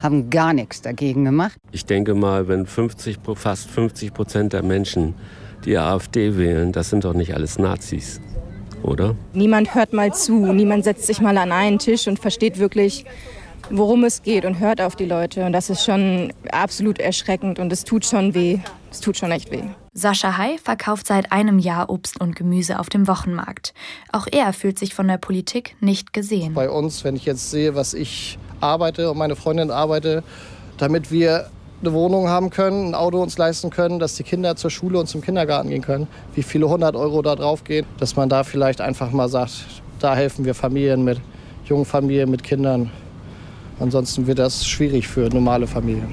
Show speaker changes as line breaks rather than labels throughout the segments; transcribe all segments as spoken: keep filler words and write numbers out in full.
haben gar nichts dagegen gemacht.
Ich denke mal, wenn fünfzig, fast fünfzig Prozent der Menschen die AfD wählen, das sind doch nicht alles Nazis, oder?
Niemand hört mal zu, niemand setzt sich mal an einen Tisch und versteht wirklich, worum es geht und hört auf die Leute. Und das ist schon absolut erschreckend und es tut schon weh. Es tut schon echt weh.
Sascha Hay verkauft seit einem Jahr Obst und Gemüse auf dem Wochenmarkt. Auch er fühlt sich von der Politik nicht gesehen.
Bei uns, wenn ich jetzt sehe, was ich arbeite und meine Freundin arbeite, damit wir eine Wohnung haben können, ein Auto uns leisten können, dass die Kinder zur Schule und zum Kindergarten gehen können, wie viele hundert Euro da drauf gehen, dass man da vielleicht einfach mal sagt, da helfen wir Familien mit, jungen Familien mit Kindern. Ansonsten wird das schwierig für normale Familien.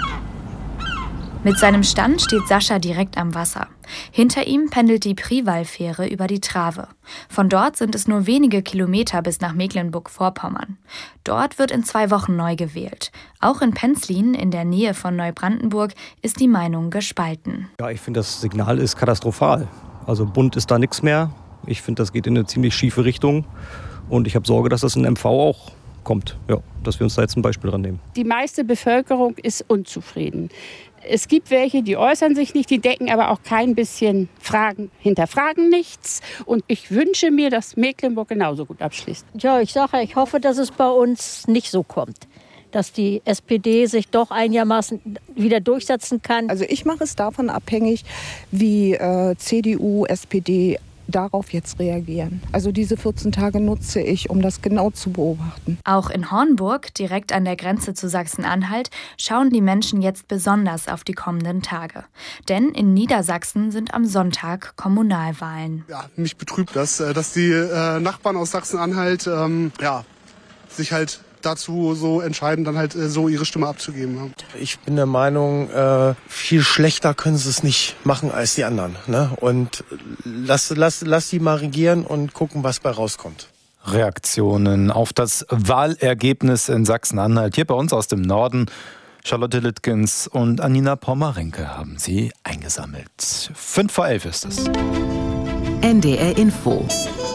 Mit seinem Stand steht Sascha direkt am Wasser. Hinter ihm pendelt die Priwall-Fähre über die Trave. Von dort sind es nur wenige Kilometer bis nach Mecklenburg-Vorpommern. Dort wird in zwei Wochen neu gewählt. Auch in Penzlin, in der Nähe von Neubrandenburg, ist die Meinung gespalten.
Ja, ich finde, das Signal ist katastrophal. Also bunt ist da nichts mehr. Ich finde, das geht in eine ziemlich schiefe Richtung. Und ich habe Sorge, dass das in M V auch kommt. Ja, dass wir uns da jetzt ein Beispiel dran nehmen.
Die meiste Bevölkerung ist unzufrieden. Es gibt welche, die äußern sich nicht, die decken aber auch kein bisschen Fragen, hinterfragen nichts. Und ich wünsche mir, dass Mecklenburg genauso gut abschließt.
Ja, ich sage, ich hoffe, dass es bei uns nicht so kommt. Dass die S P D sich doch einigermaßen wieder durchsetzen kann.
Also ich mache es davon abhängig, wie äh, C D U, S P D darauf jetzt reagieren. Also diese vierzehn Tage nutze ich, um das genau zu beobachten.
Auch in Hornburg, direkt an der Grenze zu Sachsen-Anhalt, schauen die Menschen jetzt besonders auf die kommenden Tage. Denn in Niedersachsen sind am Sonntag Kommunalwahlen.
Ja, mich betrübt das, dass die äh, Nachbarn aus Sachsen-Anhalt ähm, ja, sich halt dazu so entscheiden, dann halt äh, so ihre Stimme abzugeben.
Ich bin der Meinung, äh, viel schlechter können sie es nicht machen als die anderen. Ne? Und lass, lass, lass die mal regieren und gucken, was bei rauskommt.
Reaktionen auf das Wahlergebnis in Sachsen-Anhalt. Hier bei uns aus dem Norden. Charlotte Littgens und Anina Pommerenke haben sie eingesammelt. Fünf vor elf ist es.
N D R Info.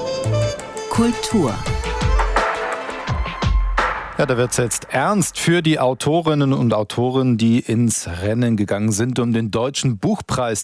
Kultur.
Ja, da wird es jetzt ernst für die Autorinnen und Autoren, die ins Rennen gegangen sind um den Deutschen Buchpreis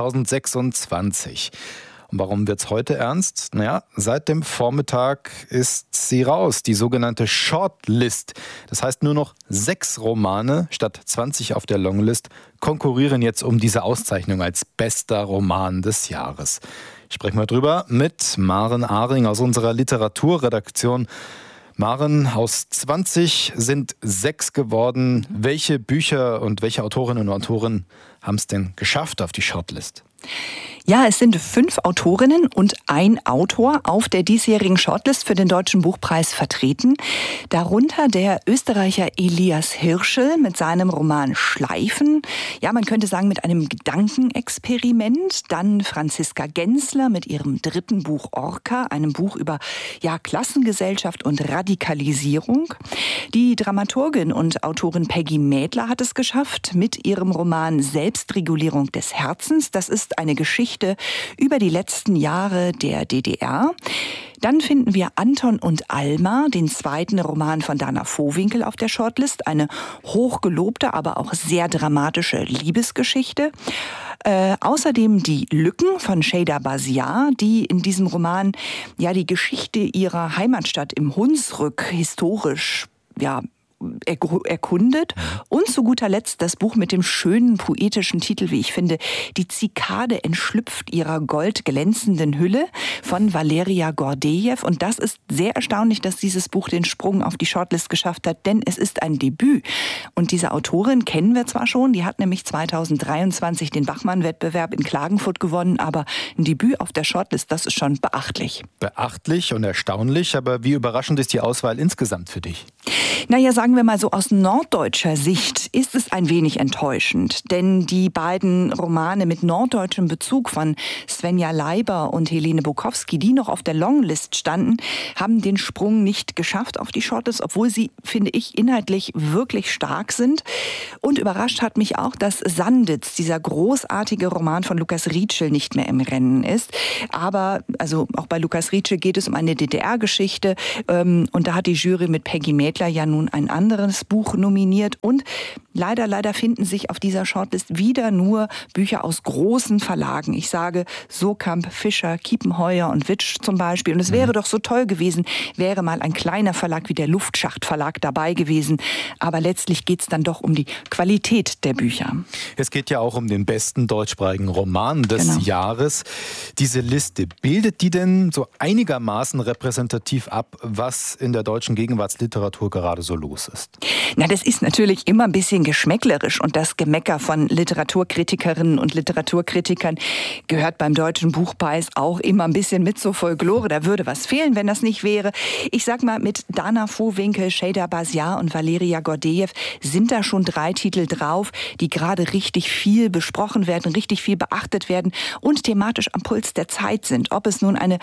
zweitausendsechsundzwanzig. Und warum wird es heute ernst? Naja, seit dem Vormittag ist sie raus, die sogenannte Shortlist. Das heißt, nur noch sechs Romane statt zwanzig auf der Longlist konkurrieren jetzt um diese Auszeichnung als bester Roman des Jahres. Sprechen wir drüber mit Maren Ahring aus unserer Literaturredaktion. Maren, aus zwanzig sind sechs geworden. Welche Bücher und welche Autorinnen und Autoren haben es denn geschafft auf die Shortlist?
Ja, es sind fünf Autorinnen und ein Autor auf der diesjährigen Shortlist für den Deutschen Buchpreis vertreten. Darunter der Österreicher Elias Hirschl mit seinem Roman Schleifen. Ja, man könnte sagen mit einem Gedankenexperiment. Dann Franziska Gensler mit ihrem dritten Buch Orca, einem Buch über ja, Klassengesellschaft und Radikalisierung. Die Dramaturgin und Autorin Peggy Mädler hat es geschafft mit ihrem Roman Selbstregulierung des Herzens. Das ist eine Geschichte über die letzten Jahre der D D R. Dann finden wir Anton und Alma, den zweiten Roman von Dana Vohwinkel auf der Shortlist. Eine hochgelobte, aber auch sehr dramatische Liebesgeschichte. Äh, außerdem Die Lücken von Sheyda Basiar, die in diesem Roman ja die Geschichte ihrer Heimatstadt im Hunsrück historisch ja erkundet. Und zu guter Letzt das Buch mit dem schönen poetischen Titel, wie ich finde, Die Zikade entschlüpft ihrer goldglänzenden Hülle von Valeria Gordejew. Und das ist sehr erstaunlich, dass dieses Buch den Sprung auf die Shortlist geschafft hat, denn es ist ein Debüt. Und diese Autorin kennen wir zwar schon, die hat nämlich zweitausenddreiundzwanzig den Bachmann-Wettbewerb in Klagenfurt gewonnen, aber ein Debüt auf der Shortlist, das ist schon beachtlich.
Beachtlich und erstaunlich, aber wie überraschend ist die Auswahl insgesamt für dich?
Naja, sagen wir mal so, aus norddeutscher Sicht ist es ein wenig enttäuschend, denn die beiden Romane mit norddeutschem Bezug von Svenja Leiber und Helene Bukowski, die noch auf der Longlist standen, haben den Sprung nicht geschafft auf die Shortlist, obwohl sie, finde ich, inhaltlich wirklich stark sind. Und überrascht hat mich auch, dass Sanditz, dieser großartige Roman von Lukas Rietschel, nicht mehr im Rennen ist. Aber also auch bei Lukas Rietschel geht es um eine D D R-Geschichte ähm, und da hat die Jury mit Peggy Mädler Mädler ja nun ein anderes Buch nominiert. Und leider, leider finden sich auf dieser Shortlist wieder nur Bücher aus großen Verlagen. Ich sage Sokamp, Fischer, Kiepenheuer und Witsch zum Beispiel. Und es wäre doch so toll gewesen, wäre mal ein kleiner Verlag wie der Luftschacht Verlag dabei gewesen. Aber letztlich geht es dann doch um die Qualität der Bücher.
Es geht ja auch um den besten deutschsprachigen Roman des
Genau.
Jahres. Diese Liste, bildet die denn so einigermaßen repräsentativ ab, was in der deutschen Gegenwartsliteratur gerade so los ist?
Na, das ist natürlich immer ein bisschen geschmäcklerisch und das Gemecker von Literaturkritikerinnen und Literaturkritikern gehört beim Deutschen Buchpreis auch immer ein bisschen mit zur Folklore. Da würde was fehlen, wenn das nicht wäre. Ich sag mal, mit Dana Vohwinkel, Sheyda Basiar und Valeria Gordejew sind da schon drei Titel drauf, die gerade richtig viel besprochen werden, richtig viel beachtet werden und thematisch am Puls der Zeit sind. Ob es nun eine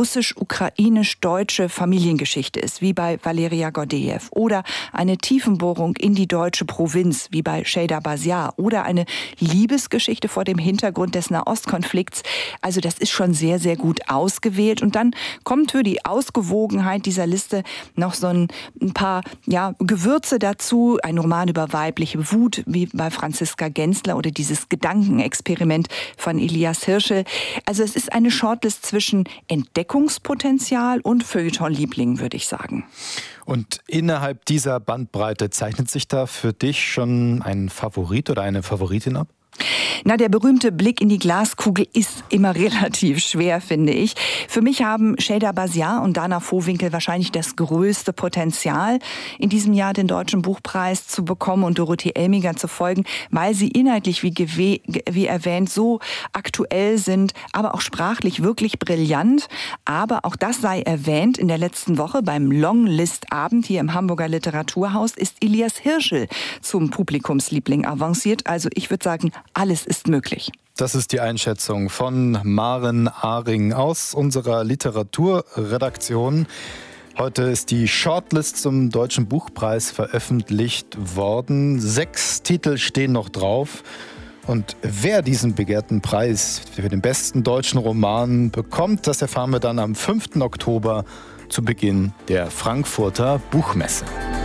russisch-ukrainisch-deutsche Familiengeschichte ist, wie bei Valeria Gordejew, oder eine Tiefenbohrung in die deutsche Provinz, wie bei Sheyda Basiar, oder eine Liebesgeschichte vor dem Hintergrund des Nahostkonflikts. Also das ist schon sehr, sehr gut ausgewählt. Und dann kommt für die Ausgewogenheit dieser Liste noch so ein, ein paar ja, Gewürze dazu. Ein Roman über weibliche Wut, wie bei Franziska Gensler, oder dieses Gedankenexperiment von Elias Hirschel. Also es ist eine Shortlist zwischen Entdeckungspotenzial und Feuilleton-Liebling, würde ich sagen.
Und innerhalb dieser Bandbreite zeichnet sich da für dich schon ein Favorit oder eine Favoritin ab?
Na, der berühmte Blick in die Glaskugel ist immer relativ schwer, finde ich. Für mich haben Sheyda Basiar und Dana Vohwinkel wahrscheinlich das größte Potenzial, in diesem Jahr den Deutschen Buchpreis zu bekommen und Dorothee Elmiger zu folgen, weil sie inhaltlich, wie, gewe- wie erwähnt, so aktuell sind, aber auch sprachlich wirklich brillant. Aber auch das sei erwähnt, in der letzten Woche beim Longlist-Abend hier im Hamburger Literaturhaus ist Elias Hirschel zum Publikumsliebling avanciert. Also ich würde sagen, alles ist möglich.
Das ist die Einschätzung von Maren Ahring aus unserer Literaturredaktion. Heute ist die Shortlist zum Deutschen Buchpreis veröffentlicht worden. Sechs Titel stehen noch drauf. Und wer diesen begehrten Preis für den besten deutschen Roman bekommt, das erfahren wir dann am fünften Oktober zu Beginn der Frankfurter Buchmesse.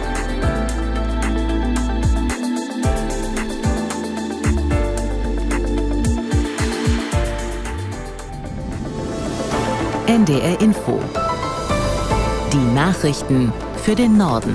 N D R Info. Die Nachrichten für den Norden.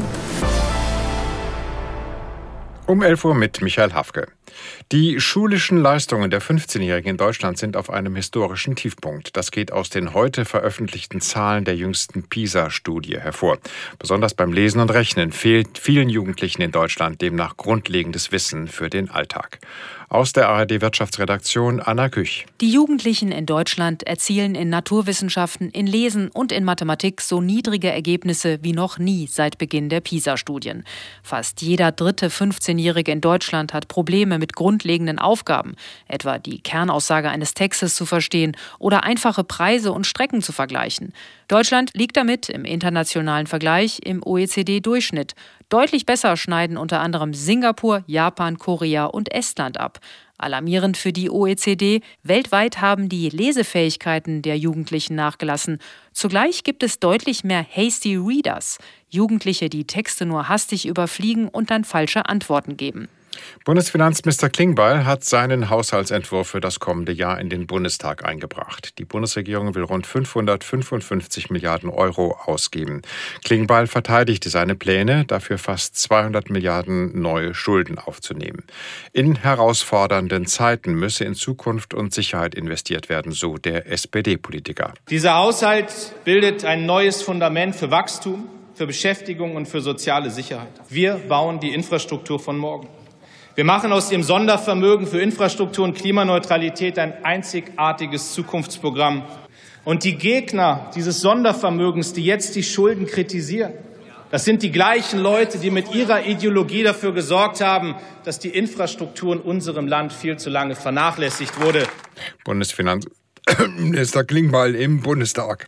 Um elf Uhr mit Michael Hafke. Die schulischen Leistungen der fünfzehnjährigen in Deutschland sind auf einem historischen Tiefpunkt. Das geht aus den heute veröffentlichten Zahlen der jüngsten PISA-Studie hervor. Besonders beim Lesen und Rechnen fehlt vielen Jugendlichen in Deutschland demnach grundlegendes Wissen für den Alltag. Aus der A R D-Wirtschaftsredaktion Anna Küch.
Die Jugendlichen in Deutschland erzielen in Naturwissenschaften, in Lesen und in Mathematik so niedrige Ergebnisse wie noch nie seit Beginn der PISA-Studien. Fast jeder dritte fünfzehnjährige in Deutschland hat Probleme mit grundlegenden Aufgaben, etwa die Kernaussage eines Textes zu verstehen oder einfache Preise und Strecken zu vergleichen. Deutschland liegt damit im internationalen Vergleich im O E C D-Durchschnitt. Deutlich besser schneiden unter anderem Singapur, Japan, Korea und Estland ab. Alarmierend für die O E C D, weltweit haben die Lesefähigkeiten der Jugendlichen nachgelassen. Zugleich gibt es deutlich mehr Hasty Readers, Jugendliche, die Texte nur hastig überfliegen und dann falsche Antworten geben.
Bundesfinanzminister Klingbeil hat seinen Haushaltsentwurf für das kommende Jahr in den Bundestag eingebracht. Die Bundesregierung will rund fünfhundertfünfundfünfzig Milliarden Euro ausgeben. Klingbeil verteidigte seine Pläne, dafür fast zweihundert Milliarden neue Schulden aufzunehmen. In herausfordernden Zeiten müsse in Zukunft und Sicherheit investiert werden, so der S P D-Politiker.
Dieser Haushalt bildet ein neues Fundament für Wachstum, für Beschäftigung und für soziale Sicherheit. Wir bauen die Infrastruktur von morgen. Wir machen aus dem Sondervermögen für Infrastruktur und Klimaneutralität ein einzigartiges Zukunftsprogramm. Und die Gegner dieses Sondervermögens, die jetzt die Schulden kritisieren, das sind die gleichen Leute, die mit ihrer Ideologie dafür gesorgt haben, dass die Infrastruktur in unserem Land viel zu lange vernachlässigt wurde.
Bundesfinanzminister Klingbeil im Bundestag.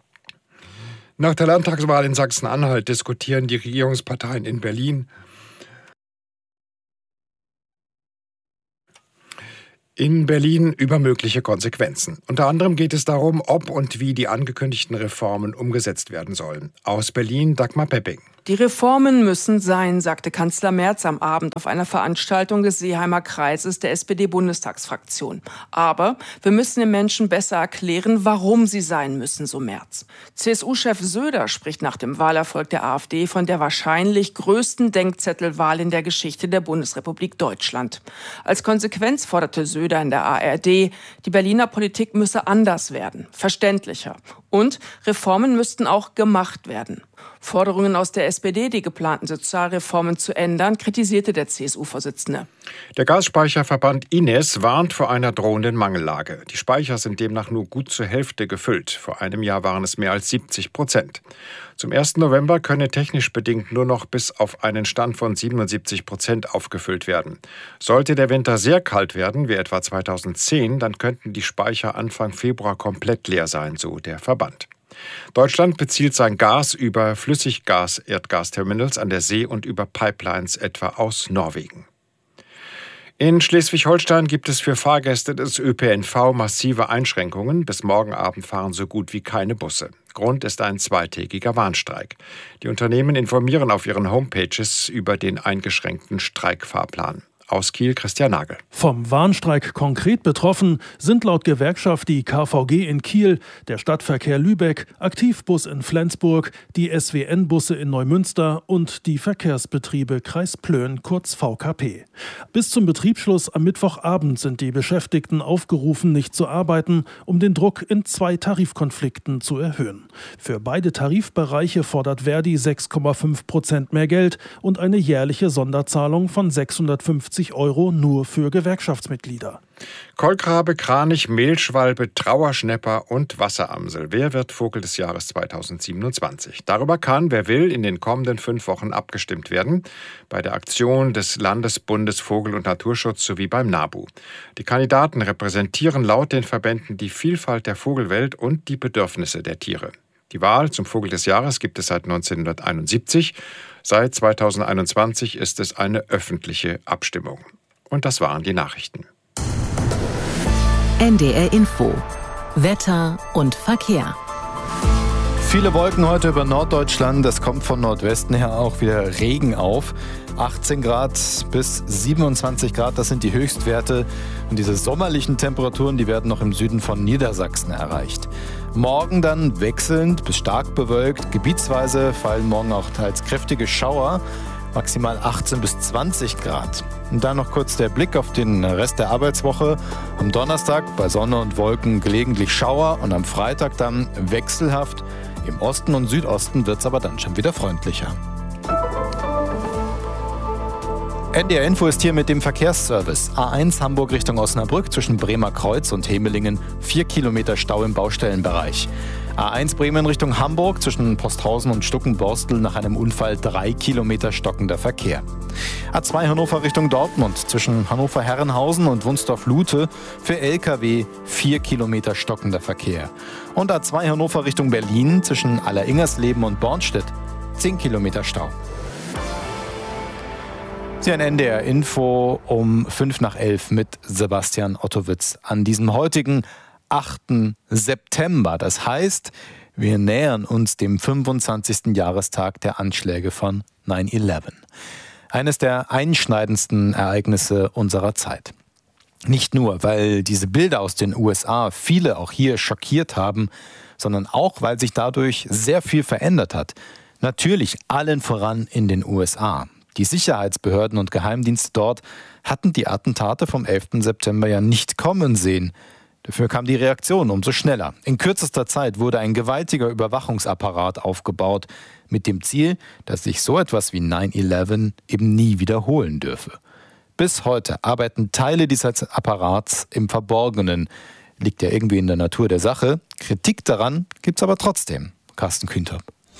Nach der Landtagswahl in Sachsen-Anhalt diskutieren die Regierungsparteien in Berlin in Berlin über mögliche Konsequenzen. Unter anderem geht es darum, ob und wie die angekündigten Reformen umgesetzt werden sollen. Aus Berlin Dagmar Pepping.
Die Reformen müssen sein, sagte Kanzler Merz am Abend auf einer Veranstaltung des Seeheimer Kreises der S P D-Bundestagsfraktion. Aber wir müssen den Menschen besser erklären, warum sie sein müssen, so Merz. C S U-Chef Söder spricht nach dem Wahlerfolg der AfD von der wahrscheinlich größten Denkzettelwahl in der Geschichte der Bundesrepublik Deutschland. Als Konsequenz forderte Söder in der A R D, die Berliner Politik müsse anders werden, verständlicher. Und Reformen müssten auch gemacht werden. Forderungen aus der S P D, die geplanten Sozialreformen zu ändern, kritisierte der C S U-Vorsitzende.
Der Gasspeicherverband I N E S warnt vor einer drohenden Mangellage. Die Speicher sind demnach nur gut zur Hälfte gefüllt. Vor einem Jahr waren es mehr als siebzig Prozent. Zum ersten November könne technisch bedingt nur noch bis auf einen Stand von siebenundsiebzig Prozent aufgefüllt werden. Sollte der Winter sehr kalt werden, wie etwa zweitausendzehn, dann könnten die Speicher Anfang Februar komplett leer sein, so der Verband. Deutschland bezieht sein Gas über Flüssiggas-Erdgasterminals an der See und über Pipelines etwa aus Norwegen. In Schleswig-Holstein gibt es für Fahrgäste des Ö P N V massive Einschränkungen. Bis morgen Abend fahren so gut wie keine Busse. Grund ist ein zweitägiger Warnstreik. Die Unternehmen informieren auf ihren Homepages über den eingeschränkten Streikfahrplan. Aus Kiel Christian Nagel.
Vom Warnstreik konkret betroffen sind laut Gewerkschaft die K V G in Kiel, der Stadtverkehr Lübeck, Aktivbus in Flensburg, die S W N-Busse in Neumünster und die Verkehrsbetriebe Kreis Plön, kurz V K P. Bis zum Betriebsschluss am Mittwochabend sind die Beschäftigten aufgerufen, nicht zu arbeiten, um den Druck in zwei Tarifkonflikten zu erhöhen. Für beide Tarifbereiche fordert Verdi sechs Komma fünf Prozent mehr Geld und eine jährliche Sonderzahlung von sechshundertfünfzig Euro nur für Gewerkschaftsmitglieder.
Kolkrabe, Kranich, Mehlschwalbe, Trauerschnepper und Wasseramsel. Wer wird Vogel des Jahres zweitausendsiebenundzwanzig? Darüber kann, wer will, in den kommenden fünf Wochen abgestimmt werden. Bei der Aktion des Landesbundes Vogel- und Naturschutz sowie beim NABU. Die Kandidaten repräsentieren laut den Verbänden die Vielfalt der Vogelwelt und die Bedürfnisse der Tiere. Die Wahl zum Vogel des Jahres gibt es seit neunzehnhunderteinundsiebzig. Seit zweitausendeinundzwanzig ist es eine öffentliche Abstimmung. Und das waren die Nachrichten.
N D R Info. Wetter und Verkehr.
Viele Wolken heute über Norddeutschland. Es kommt von Nordwesten her auch wieder Regen auf. achtzehn Grad bis siebenundzwanzig Grad, das sind die Höchstwerte. Und diese sommerlichen Temperaturen, die werden noch im Süden von Niedersachsen erreicht. Morgen dann wechselnd bis stark bewölkt. Gebietsweise fallen morgen auch teils kräftige Schauer. Maximal achtzehn bis zwanzig Grad. Und dann noch kurz der Blick auf den Rest der Arbeitswoche. Am Donnerstag bei Sonne und Wolken gelegentlich Schauer und am Freitag dann wechselhaft. Im Osten und Südosten wird es aber dann schon wieder freundlicher. N D R Info ist hier mit dem Verkehrsservice. A eins Hamburg Richtung Osnabrück zwischen Bremer Kreuz und Hemelingen. Vier Kilometer Stau im Baustellenbereich. A eins Bremen Richtung Hamburg zwischen Posthausen und Stuckenborstel nach einem Unfall drei Kilometer stockender Verkehr. A zwei Hannover Richtung Dortmund zwischen Hannover-Herrenhausen und Wunsdorf-Lute für L K W vier Kilometer stockender Verkehr. Und A zwei Hannover Richtung Berlin zwischen Alleringersleben und Bornstedt zehn Kilometer Stau. Sie ein N D R Info um fünf nach elf mit Sebastian Ottowitz an diesem heutigen achten September. Das heißt, wir nähern uns dem fünfundzwanzigsten Jahrestag der Anschläge von neun elf. Eines der einschneidendsten Ereignisse unserer Zeit. Nicht nur, weil diese Bilder aus den U S A viele auch hier schockiert haben, sondern auch, weil sich dadurch sehr viel verändert hat. Natürlich allen voran in den U S A. Die Sicherheitsbehörden und Geheimdienste dort hatten die Attentate vom elften September ja nicht kommen sehen. Dafür kam die Reaktion umso schneller. In kürzester Zeit wurde ein gewaltiger Überwachungsapparat aufgebaut, mit dem Ziel, dass sich so etwas wie neun elf eben nie wiederholen dürfe. Bis heute arbeiten Teile dieses Apparats im Verborgenen. Liegt ja irgendwie in der Natur der Sache. Kritik daran gibt's aber trotzdem. Carsten Kühntop.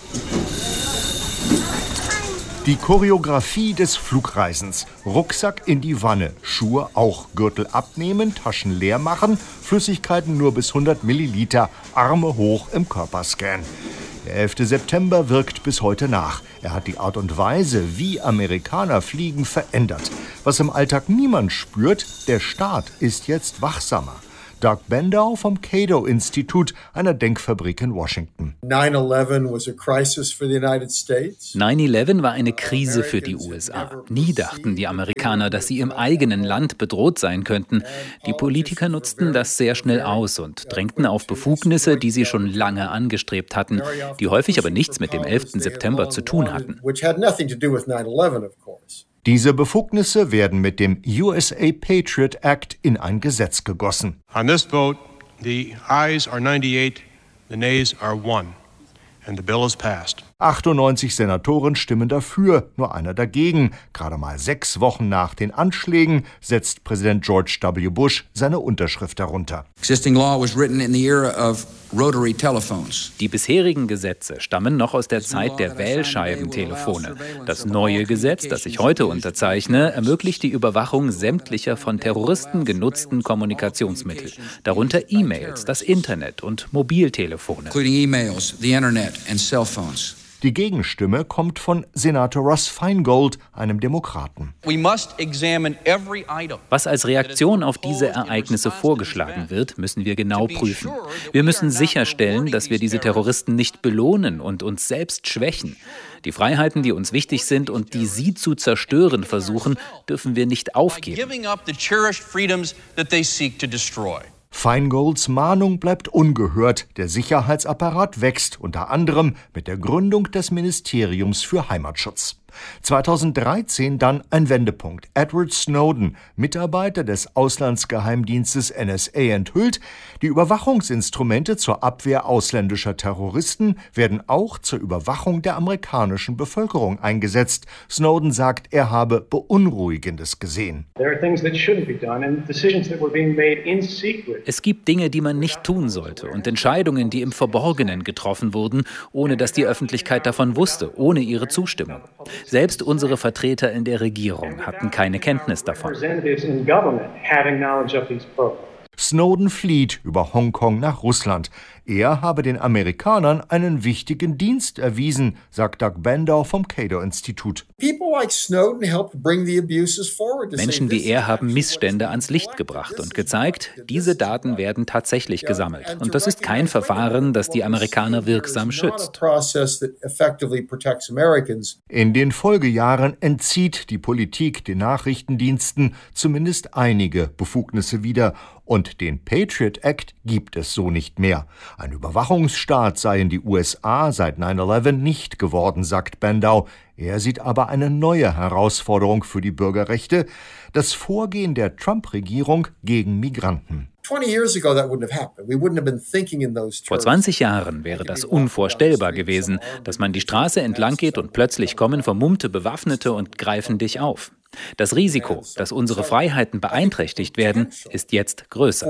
Die Choreografie des Flugreisens. Rucksack in die Wanne, Schuhe auch, Gürtel abnehmen, Taschen leer machen, Flüssigkeiten nur bis hundert Milliliter, Arme hoch im Körperscan. Der elfte September wirkt bis heute nach. Er hat die Art und Weise, wie Amerikaner fliegen, verändert. Was im Alltag niemand spürt, der Staat ist jetzt wachsamer. Doug Bandow vom Cato-Institut, einer Denkfabrik in Washington.
nine eleven was a crisis for the United States.
nine eleven war eine Krise für die U S A. Nie dachten die Amerikaner, dass sie im eigenen Land bedroht sein könnten. Die Politiker nutzten das sehr schnell aus und drängten auf Befugnisse, die sie schon lange angestrebt hatten, die häufig aber nichts mit dem elften September zu tun hatten.
Diese Befugnisse werden mit dem U S A Patriot Act in ein Gesetz gegossen.
On this vote, the ayes are ninety-eight, the nays are one, and the bill is passed.
achtundneunzig Senatoren stimmen dafür, nur einer dagegen. Gerade mal sechs Wochen nach den Anschlägen setzt Präsident George W. Bush seine Unterschrift darunter.
Existing law was written in the era of rotary telephones.
Die bisherigen Gesetze stammen noch aus der Zeit der Wählscheibentelefone. Das neue Gesetz, das ich heute unterzeichne, ermöglicht die Überwachung sämtlicher von Terroristen genutzten Kommunikationsmittel, darunter E-Mails, das Internet und Mobiltelefone.
Including emails, the internet and cell phones.
Die Gegenstimme kommt von Senator Russ Feingold, einem Demokraten.
Was als Reaktion auf diese Ereignisse vorgeschlagen wird, müssen wir genau prüfen. Wir müssen sicherstellen, dass wir diese Terroristen nicht belohnen und uns selbst schwächen. Die Freiheiten, die uns wichtig sind und die sie zu zerstören versuchen, dürfen wir nicht aufgeben.
Feingolds Mahnung bleibt ungehört. Der Sicherheitsapparat wächst, unter anderem mit der Gründung des Ministeriums für Heimatschutz. zweitausenddreizehn dann ein Wendepunkt. Edward Snowden, Mitarbeiter des Auslandsgeheimdienstes N S A, enthüllt, die Überwachungsinstrumente zur Abwehr ausländischer Terroristen werden auch zur Überwachung der amerikanischen Bevölkerung eingesetzt. Snowden sagt, er habe Beunruhigendes gesehen.
Es gibt Dinge, die man nicht tun sollte und Entscheidungen, die im Verborgenen getroffen wurden, ohne dass die Öffentlichkeit davon wusste, ohne ihre Zustimmung. Selbst unsere Vertreter in der Regierung hatten keine Kenntnis davon.
Snowden flieht über Hongkong nach Russland. Er habe den Amerikanern einen wichtigen Dienst erwiesen, sagt Doug Bandow vom Cato-Institut.
Menschen wie er haben Missstände ans Licht gebracht und gezeigt, diese Daten werden tatsächlich gesammelt. Und das ist kein Verfahren, das die Amerikaner wirksam schützt.
In den Folgejahren entzieht die Politik den Nachrichtendiensten zumindest einige Befugnisse wieder. Und den Patriot Act gibt es so nicht mehr. Ein Überwachungsstaat seien die U S A seit nine eleven nicht geworden, sagt Bandow. Er sieht aber eine neue Herausforderung für die Bürgerrechte: das Vorgehen der Trump-Regierung gegen Migranten.
Vor zwanzig Jahren wäre das unvorstellbar gewesen, dass man die Straße entlang geht und plötzlich kommen vermummte Bewaffnete und greifen dich auf. Das Risiko, dass unsere Freiheiten beeinträchtigt werden, ist jetzt größer.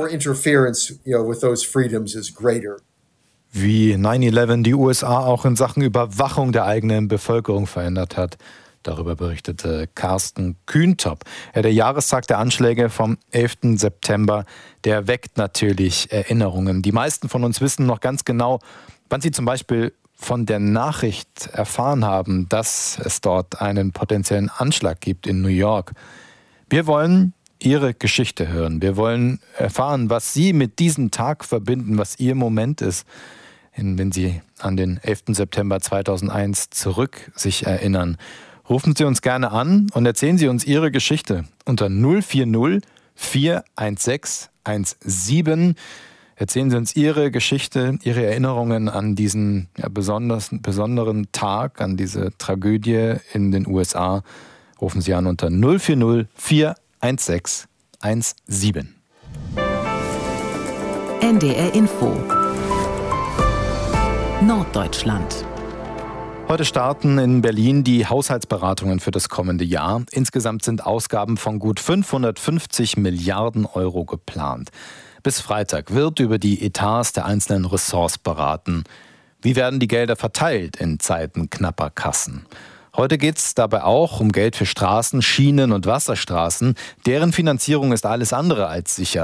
Wie nine eleven die U S A auch in Sachen Überwachung der eigenen Bevölkerung verändert hat. Darüber berichtete Carsten Kühntop. Ja, der Jahrestag der Anschläge vom elften September, der weckt natürlich Erinnerungen. Die meisten von uns wissen noch ganz genau, wann sie zum Beispiel von der Nachricht erfahren haben, dass es dort einen potenziellen Anschlag gibt in New York. Wir wollen Ihre Geschichte hören. Wir wollen erfahren, was Sie mit diesem Tag verbinden, was Ihr Moment ist, wenn Sie an den elften September zweitausendeins zurück sich erinnern. Rufen Sie uns gerne an und erzählen Sie uns Ihre Geschichte unter null vier null vier eins sechs eins sieben. Erzählen Sie uns Ihre Geschichte, Ihre Erinnerungen an diesen ja, besonders, besonderen Tag, an diese Tragödie in den U S A. Rufen Sie an unter null vier null vier eins sechs eins sieben.
N D R Info Norddeutschland.
Heute starten in Berlin die Haushaltsberatungen für das kommende Jahr. Insgesamt sind Ausgaben von gut fünfhundertfünfzig Milliarden Euro geplant. Bis Freitag wird über die Etats der einzelnen Ressorts beraten. Wie werden die Gelder verteilt in Zeiten knapper Kassen? Heute geht es dabei auch um Geld für Straßen, Schienen und Wasserstraßen. Deren Finanzierung ist alles andere als sicher.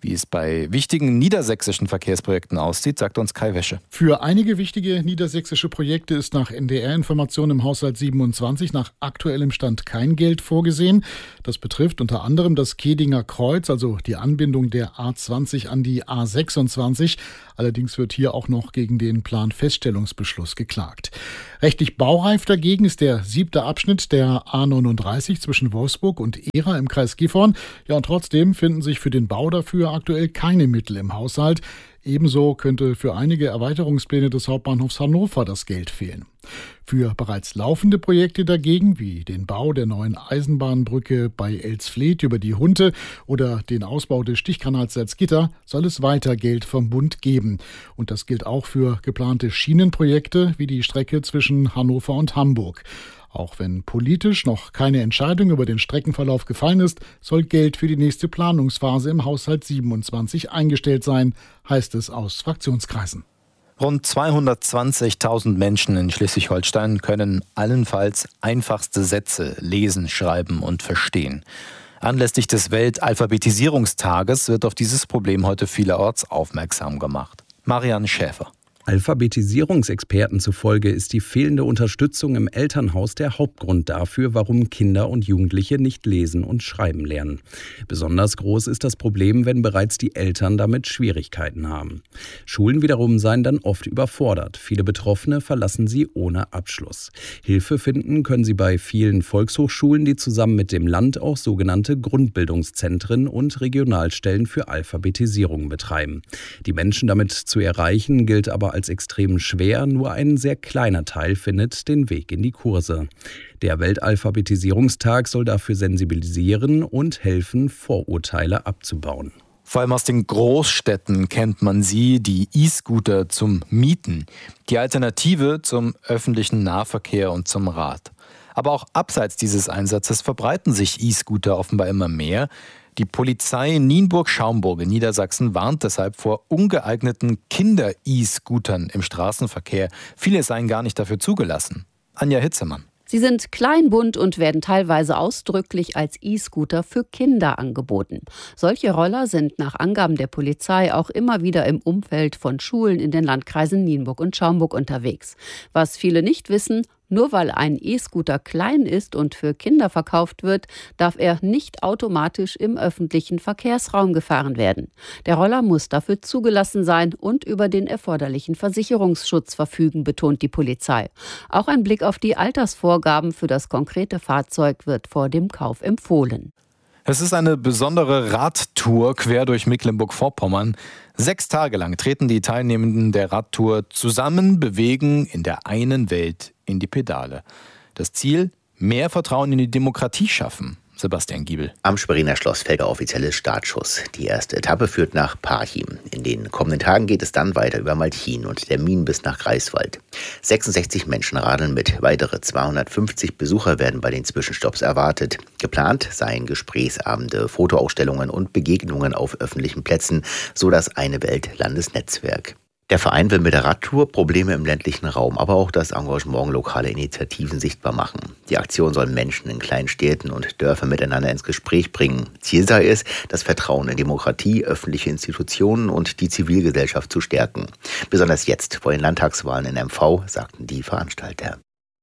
Wie es bei wichtigen niedersächsischen Verkehrsprojekten aussieht, sagt uns Kai Wäsche.
Für einige wichtige niedersächsische Projekte ist nach N D R-Informationen im Haushalt siebenundzwanzig nach aktuellem Stand kein Geld vorgesehen. Das betrifft unter anderem das Kedinger Kreuz, also die Anbindung der A zwanzig an die A sechsundzwanzig. Allerdings wird hier auch noch gegen den Planfeststellungsbeschluss geklagt. Rechtlich baureif dagegen ist der siebte Abschnitt der A neununddreißig zwischen Wolfsburg und Ehra im Kreis Gifhorn. Ja, und trotzdem finden sich für den Bau dafür aktuell keine Mittel im Haushalt. Ebenso könnte für einige Erweiterungspläne des Hauptbahnhofs Hannover das Geld fehlen. Für bereits laufende Projekte dagegen, wie den Bau der neuen Eisenbahnbrücke bei Elsfleth über die Hunte oder den Ausbau des Stichkanals Salzgitter, soll es weiter Geld vom Bund geben. Und das gilt auch für geplante Schienenprojekte wie die Strecke zwischen Hannover und Hamburg. Auch wenn politisch noch keine Entscheidung über den Streckenverlauf gefallen ist, soll Geld für die nächste Planungsphase im Haushalt siebenundzwanzig eingestellt sein, heißt es aus Fraktionskreisen.
Rund zweihundertzwanzigtausend Menschen in Schleswig-Holstein können allenfalls einfachste Sätze lesen, schreiben und verstehen. Anlässlich des Weltalphabetisierungstages wird auf dieses Problem heute vielerorts aufmerksam gemacht. Marianne Schäfer.
Alphabetisierungsexperten zufolge ist die fehlende Unterstützung im Elternhaus der Hauptgrund dafür, warum Kinder und Jugendliche nicht lesen und schreiben lernen. Besonders groß ist das Problem, wenn bereits die Eltern damit Schwierigkeiten haben. Schulen wiederum seien dann oft überfordert. Viele Betroffene verlassen sie ohne Abschluss. Hilfe finden können sie bei vielen Volkshochschulen, die zusammen mit dem Land auch sogenannte Grundbildungszentren und Regionalstellen für Alphabetisierung betreiben. Die Menschen damit zu erreichen, gilt aber als extrem schwer, nur ein sehr kleiner Teil findet den Weg in die Kurse. Der Weltalphabetisierungstag soll dafür sensibilisieren und helfen, Vorurteile abzubauen.
Vor allem aus den Großstädten kennt man sie, die E-Scooter zum Mieten, die Alternative zum öffentlichen Nahverkehr und zum Rad. Aber auch abseits dieses Einsatzes verbreiten sich E-Scooter offenbar immer mehr. Die Polizei Nienburg-Schaumburg in Niedersachsen warnt deshalb vor ungeeigneten Kinder-E-Scootern im Straßenverkehr. Viele seien gar nicht dafür zugelassen. Anja Hitzemann.
Sie sind klein, bunt und werden teilweise ausdrücklich als E-Scooter für Kinder angeboten. Solche Roller sind nach Angaben der Polizei auch immer wieder im Umfeld von Schulen in den Landkreisen Nienburg und Schaumburg unterwegs. Was viele nicht wissen: Nur weil ein E-Scooter klein ist und für Kinder verkauft wird, darf er nicht automatisch im öffentlichen Verkehrsraum gefahren werden. Der Roller muss dafür zugelassen sein und über den erforderlichen Versicherungsschutz verfügen, betont die Polizei. Auch ein Blick auf die Altersvorgaben für das konkrete Fahrzeug wird vor dem Kauf empfohlen.
Es ist eine besondere Radtour quer durch Mecklenburg-Vorpommern. Sechs Tage lang treten die Teilnehmenden der Radtour zusammen, bewegen in der einen Welt in die Pedale. Das Ziel: mehr Vertrauen in die Demokratie schaffen. Sebastian Giebel.
Am Schweriner Schloss fällt der offizielle Startschuss. Die erste Etappe führt nach Parchim. In den kommenden Tagen geht es dann weiter über Malchin und Termin bis nach Greifswald. sechsundsechzig Menschen radeln mit. Weitere zweihundertfünfzig Besucher werden bei den Zwischenstopps erwartet. Geplant seien Gesprächsabende, Fotoausstellungen und Begegnungen auf öffentlichen Plätzen, so das Eine Welt Landesnetzwerk. Der Verein will mit der Radtour Probleme im ländlichen Raum, aber auch das Engagement lokaler Initiativen sichtbar machen. Die Aktion soll Menschen in kleinen Städten und Dörfern miteinander ins Gespräch bringen. Ziel sei es, das Vertrauen in Demokratie, öffentliche Institutionen und die Zivilgesellschaft zu stärken. Besonders jetzt vor den Landtagswahlen in M V, sagten die Veranstalter.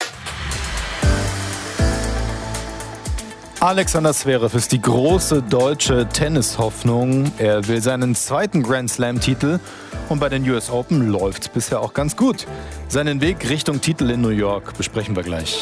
Alexander Zverev ist die große deutsche Tennishoffnung. Er will seinen zweiten Grand Slam-Titel und bei den U S Open läuft's bisher auch ganz gut. Seinen Weg Richtung Titel in New York besprechen wir gleich.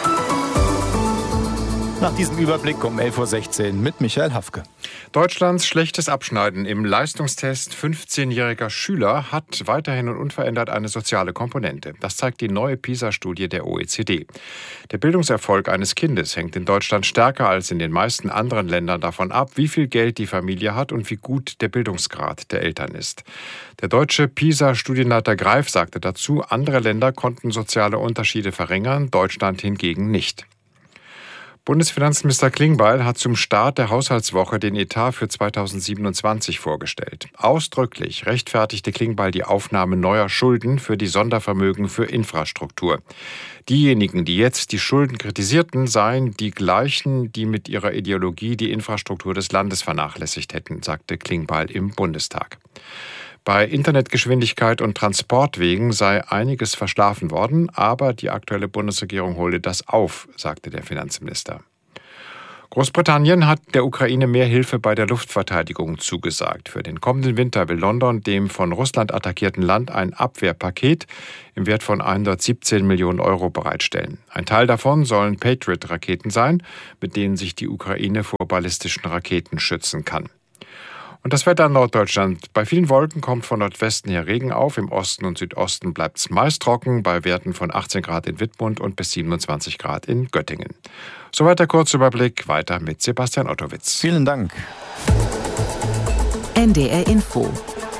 Nach diesem Überblick um elf Uhr sechzehn mit Michael Hafke.
Deutschlands schlechtes Abschneiden im Leistungstest fünfzehnjähriger Schüler hat weiterhin und unverändert eine soziale Komponente. Das zeigt die neue PISA-Studie der O E C D. Der Bildungserfolg eines Kindes hängt in Deutschland stärker als in den meisten anderen Ländern davon ab, wie viel Geld die Familie hat und wie gut der Bildungsgrad der Eltern ist. Der deutsche PISA-Studienleiter Greif sagte dazu, andere Länder konnten soziale Unterschiede verringern, Deutschland hingegen nicht. Bundesfinanzminister Klingbeil hat zum Start der Haushaltswoche den Etat für zweitausendsiebenundzwanzig vorgestellt. Ausdrücklich rechtfertigte Klingbeil die Aufnahme neuer Schulden für die Sondervermögen für Infrastruktur. Diejenigen, die jetzt die Schulden kritisierten, seien die gleichen, die mit ihrer Ideologie die Infrastruktur des Landes vernachlässigt hätten, sagte Klingbeil im Bundestag. Bei Internetgeschwindigkeit und Transportwegen sei einiges verschlafen worden, aber die aktuelle Bundesregierung hole das auf, sagte der Finanzminister. Großbritannien hat der Ukraine mehr Hilfe bei der Luftverteidigung zugesagt. Für den kommenden Winter will London dem von Russland attackierten Land ein Abwehrpaket im Wert von hundertsiebzehn Millionen Euro bereitstellen. Ein Teil davon sollen Patriot-Raketen sein, mit denen sich die Ukraine vor ballistischen Raketen schützen kann. Und das Wetter in Norddeutschland. Bei vielen Wolken kommt von Nordwesten her Regen auf. Im Osten und Südosten bleibt es meist trocken, bei Werten von achtzehn Grad in Wittmund und bis siebenundzwanzig Grad in Göttingen. Soweit der Kurzüberblick. Weiter mit Sebastian Ottowitz.
Vielen Dank.
N D R Info.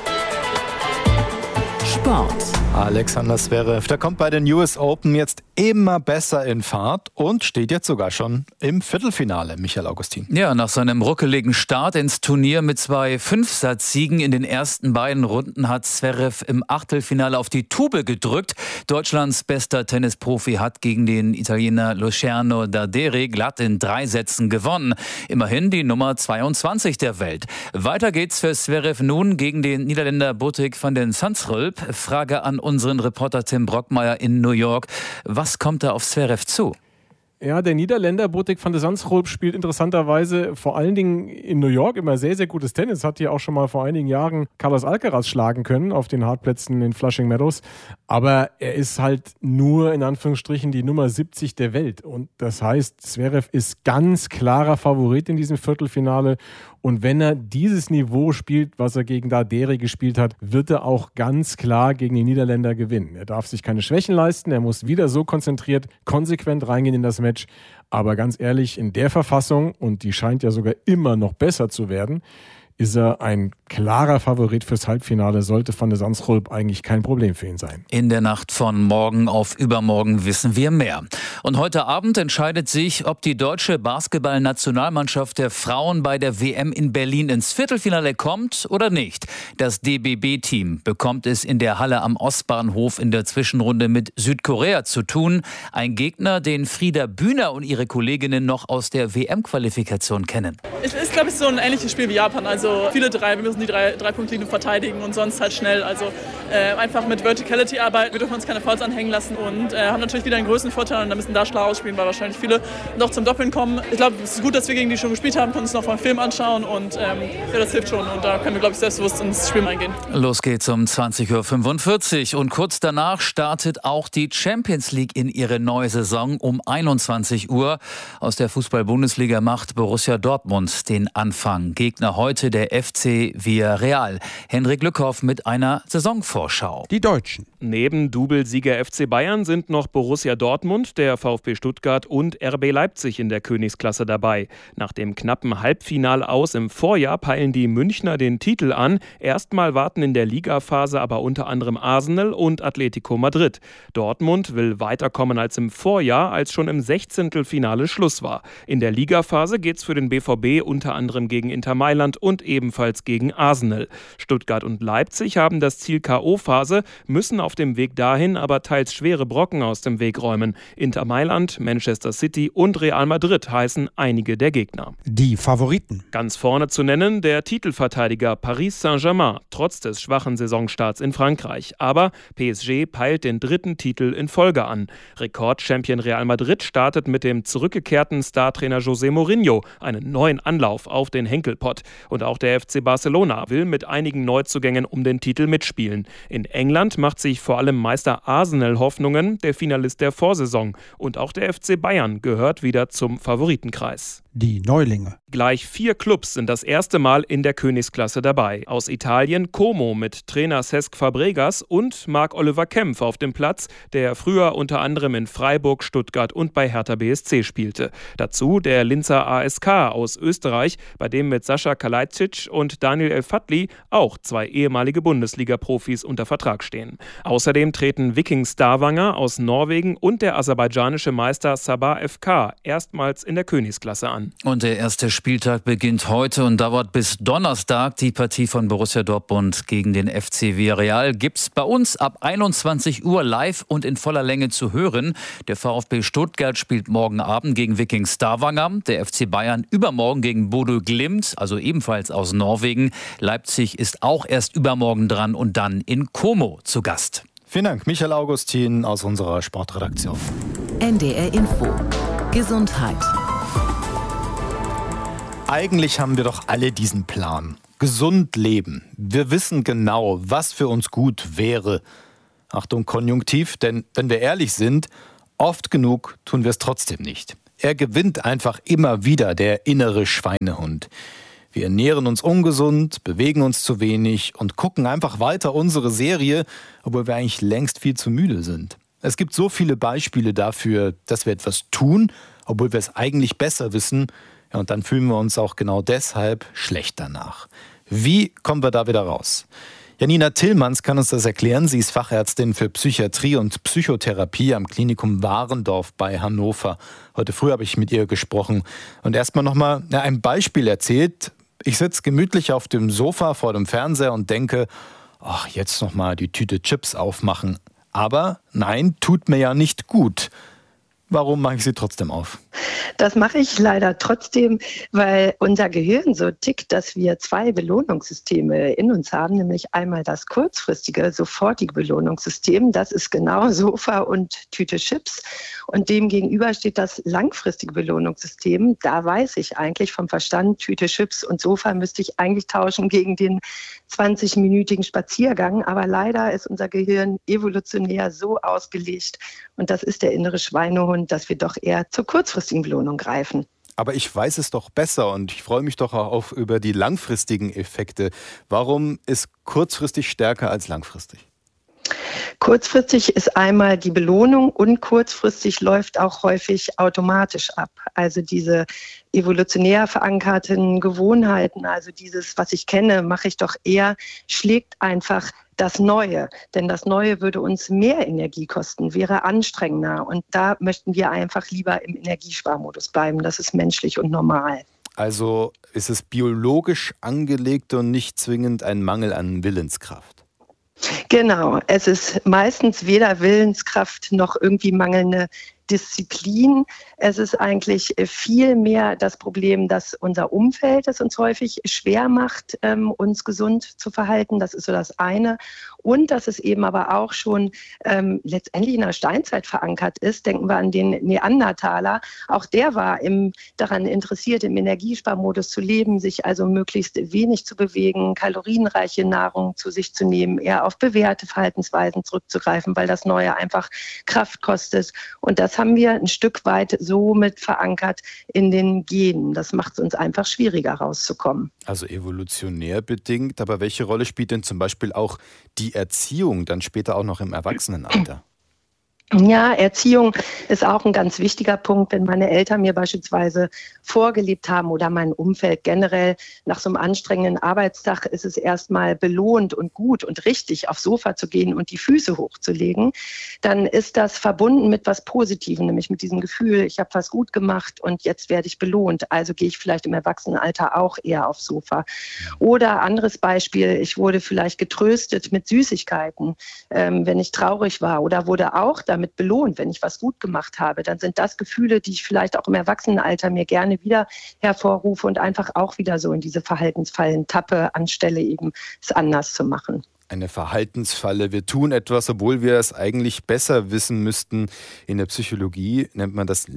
Sport.
Alexander Zverev, der kommt bei den U S Open jetzt immer besser in Fahrt und steht jetzt sogar schon im Viertelfinale, Michael Augustin.
Ja, nach seinem ruckeligen Start ins Turnier mit zwei Fünfsatzsiegen in den ersten beiden Runden hat Zverev im Achtelfinale auf die Tube gedrückt. Deutschlands bester Tennisprofi hat gegen den Italiener Luciano Darderi glatt in drei Sätzen gewonnen. Immerhin die Nummer zweiundzwanzig der Welt. Weiter geht's für Zverev nun gegen den Niederländer Botik van den Zandschulp. Frage an unseren Reporter Tim Brockmeier in New York. Was kommt da auf Zverev zu?
Ja, der Niederländer Botik van de Zandschulp spielt interessanterweise vor allen Dingen in New York immer sehr, sehr gutes Tennis. Hat hier auch schon mal vor einigen Jahren Carlos Alcaraz schlagen können auf den Hartplätzen in Flushing Meadows. Aber er ist halt nur in Anführungsstrichen die Nummer siebzig der Welt. Und das heißt, Zverev ist ganz klarer Favorit in diesem Viertelfinale. Und wenn er dieses Niveau spielt, was er gegen Darderi gespielt hat, wird er auch ganz klar gegen die Niederländer gewinnen. Er darf sich keine Schwächen leisten. Er muss wieder so konzentriert, konsequent reingehen in das Match. Aber ganz ehrlich, in der Verfassung, und die scheint ja sogar immer noch besser zu werden, ist er ein klarer Favorit fürs Halbfinale, sollte Van de Zandschulp eigentlich kein Problem für ihn sein.
In der Nacht von morgen auf übermorgen wissen wir mehr. Und heute Abend entscheidet sich, ob die deutsche Basketball-Nationalmannschaft der Frauen bei der W M in Berlin ins Viertelfinale kommt oder nicht. Das D B B-Team bekommt es in der Halle am Ostbahnhof in der Zwischenrunde mit Südkorea zu tun. Ein Gegner, den Frieda Bühner und ihre Kolleginnen noch aus der W M-Qualifikation kennen.
Es ist, glaube ich, so ein ähnliches Spiel wie Japan. Also viele drei, wir müssen die drei, drei Punktlinie verteidigen und sonst halt schnell. Also äh, einfach mit Verticality arbeiten. Wir dürfen uns keine Fouls anhängen lassen und äh, haben natürlich wieder einen größeren Vorteil und da müssen da klar ausspielen, weil wahrscheinlich viele noch zum Doppeln kommen. Ich glaube, es ist gut, dass wir gegen die schon gespielt haben, können uns noch mal einen Film anschauen und ähm, ja, das hilft schon und da können wir, glaube ich, selbstbewusst ins Spiel eingehen.
Los geht's um zwanzig Uhr fünfundvierzig und kurz danach startet auch die Champions League in ihre neue Saison um einundzwanzig Uhr. Aus der Fußball-Bundesliga macht Borussia Dortmund den Anfang. Gegner heute der F C Villarreal. Henrik Lückhoff mit einer Saisonvorschau.
Die Deutschen. Neben Doublesieger F C Bayern sind noch Borussia Dortmund, der VfB Stuttgart und R B Leipzig in der Königsklasse dabei. Nach dem knappen Halbfinal aus im Vorjahr peilen die Münchner den Titel an. Erstmal warten in der Ligaphase aber unter anderem Arsenal und Atletico Madrid. Dortmund will weiterkommen als im Vorjahr, als schon im Sechzehntelfinale Schluss war. In der Ligaphase geht's für den B V B unter anderem gegen Inter Mailand und ebenfalls gegen Arsenal. Stuttgart und Leipzig haben das Ziel K O-Phase, müssen auf dem Weg dahin aber teils schwere Brocken aus dem Weg räumen. Inter Mailand, Manchester City und Real Madrid heißen einige der Gegner. Die Favoriten. Ganz vorne zu nennen der Titelverteidiger Paris Saint-Germain, trotz des schwachen Saisonstarts in Frankreich. Aber P S G peilt den dritten Titel in Folge an. Rekordchampion Real Madrid startet mit dem zurückgekehrten Startrainer José Mourinho einen neuen Anlauf auf den Henkelpott. Und auch der F C Barcelona will mit einigen Neuzugängen um den Titel mitspielen. In England macht sich vor allem Meister Arsenal Hoffnungen, der Finalist der Vorsaison. Und auch der F C Bayern gehört wieder zum Favoritenkreis.
die Neulinge.
Gleich vier Clubs sind das erste Mal in der Königsklasse dabei. Aus Italien Como mit Trainer Cesc Fabregas und Marc-Oliver Kempf auf dem Platz, der früher unter anderem in Freiburg, Stuttgart und bei Hertha B S C spielte. Dazu der Linzer A S K aus Österreich, bei dem mit Sascha Kalajdzic und Daniel El-Fadli auch zwei ehemalige Bundesliga-Profis unter Vertrag stehen. Außerdem treten Viking Stavanger aus Norwegen und der aserbaidschanische Meister Sabah F K erstmals in der Königsklasse an.
Und der erste Spieltag beginnt heute und dauert bis Donnerstag. Die Partie von Borussia Dortmund gegen den F C Villarreal gibt's bei uns ab einundzwanzig Uhr live und in voller Länge zu hören. Der VfB Stuttgart spielt morgen Abend gegen Viking Stavanger. Der F C Bayern übermorgen gegen Bodø Glimt, also ebenfalls aus Norwegen. Leipzig ist auch erst übermorgen dran und dann in Como zu Gast.
Vielen Dank, Michael Augustin aus unserer Sportredaktion.
N D R Info. Gesundheit.
Eigentlich haben wir doch alle diesen Plan. Gesund leben. Wir wissen genau, was für uns gut wäre. Achtung, Konjunktiv, denn wenn wir ehrlich sind, oft genug tun wir es trotzdem nicht. Er gewinnt einfach immer wieder, der innere Schweinehund. Wir ernähren uns ungesund, bewegen uns zu wenig und gucken einfach weiter unsere Serie, obwohl wir eigentlich längst viel zu müde sind. Es gibt so viele Beispiele dafür, dass wir etwas tun, obwohl wir es eigentlich besser wissen. Ja, und dann fühlen wir uns auch genau deshalb schlecht danach. Wie kommen wir da wieder raus? Janina Tillmanns kann uns das erklären. Sie ist Fachärztin für Psychiatrie und Psychotherapie am Klinikum Warendorf bei Hannover. Heute früh habe ich mit ihr gesprochen und erstmal nochmal ja, ein Beispiel erzählt. Ich sitze gemütlich auf dem Sofa vor dem Fernseher und denke, ach, jetzt nochmal die Tüte Chips aufmachen. Aber nein, tut mir ja nicht gut. Warum mache ich sie trotzdem auf?
Das mache ich leider trotzdem, weil unser Gehirn so tickt, dass wir zwei Belohnungssysteme in uns haben, nämlich einmal das kurzfristige, sofortige Belohnungssystem, das ist genau Sofa und Tüte Chips. Und dem gegenüber steht das langfristige Belohnungssystem. Da weiß ich eigentlich vom Verstand, Tüte Chips und Sofa müsste ich eigentlich tauschen gegen den zwanzig-minütigen Spaziergang. Aber leider ist unser Gehirn evolutionär so ausgelegt, und das ist der innere Schweinehund, dass wir doch eher zur kurzfristigen Belohnung greifen.
Aber ich weiß es doch besser und ich freue mich doch auch auf über die langfristigen Effekte. Warum ist kurzfristig stärker als langfristig?
Kurzfristig ist einmal die Belohnung und kurzfristig läuft auch häufig automatisch ab. Also diese evolutionär verankerten Gewohnheiten, also dieses, was ich kenne, mache ich doch eher, schlägt einfach das Neue. Denn das Neue würde uns mehr Energie kosten, wäre anstrengender. Und da möchten wir einfach lieber im Energiesparmodus bleiben. Das ist menschlich und normal.
Also ist es biologisch angelegt und nicht zwingend ein Mangel an Willenskraft?
Genau, es ist meistens weder Willenskraft noch irgendwie mangelnde Disziplin. Es ist eigentlich viel mehr das Problem, dass unser Umfeld es uns häufig schwer macht, ähm, uns gesund zu verhalten. Das ist so das eine. Und dass es eben aber auch schon ähm, letztendlich in der Steinzeit verankert ist. Denken wir an den Neandertaler. Auch der war im, daran interessiert, im Energiesparmodus zu leben, sich also möglichst wenig zu bewegen, kalorienreiche Nahrung zu sich zu nehmen, eher auf bewährte Verhaltensweisen zurückzugreifen, weil das Neue einfach Kraft kostet. Und das haben wir ein Stück weit so mit verankert in den Genen. Das macht es uns einfach schwieriger rauszukommen.
Also evolutionär bedingt, aber welche Rolle spielt denn zum Beispiel auch die Erziehung dann später auch noch im Erwachsenenalter?
Ja, Erziehung ist auch ein ganz wichtiger Punkt. Wenn meine Eltern mir beispielsweise vorgelebt haben oder mein Umfeld generell, nach so einem anstrengenden Arbeitstag ist es erstmal belohnt und gut und richtig, aufs Sofa zu gehen und die Füße hochzulegen, dann ist das verbunden mit was Positivem, nämlich mit diesem Gefühl, ich habe was gut gemacht und jetzt werde ich belohnt. Also gehe ich vielleicht im Erwachsenenalter auch eher aufs Sofa. Oder anderes Beispiel, ich wurde vielleicht getröstet mit Süßigkeiten, ähm, wenn ich traurig war, oder wurde auch damit damit belohnt, wenn ich was gut gemacht habe, dann sind das Gefühle, die ich vielleicht auch im Erwachsenenalter mir gerne wieder hervorrufe und einfach auch wieder so in diese Verhaltensfallen tappe, anstelle eben es anders zu machen.
Eine Verhaltensfalle. Wir tun etwas, obwohl wir es eigentlich besser wissen müssten. In der Psychologie nennt man das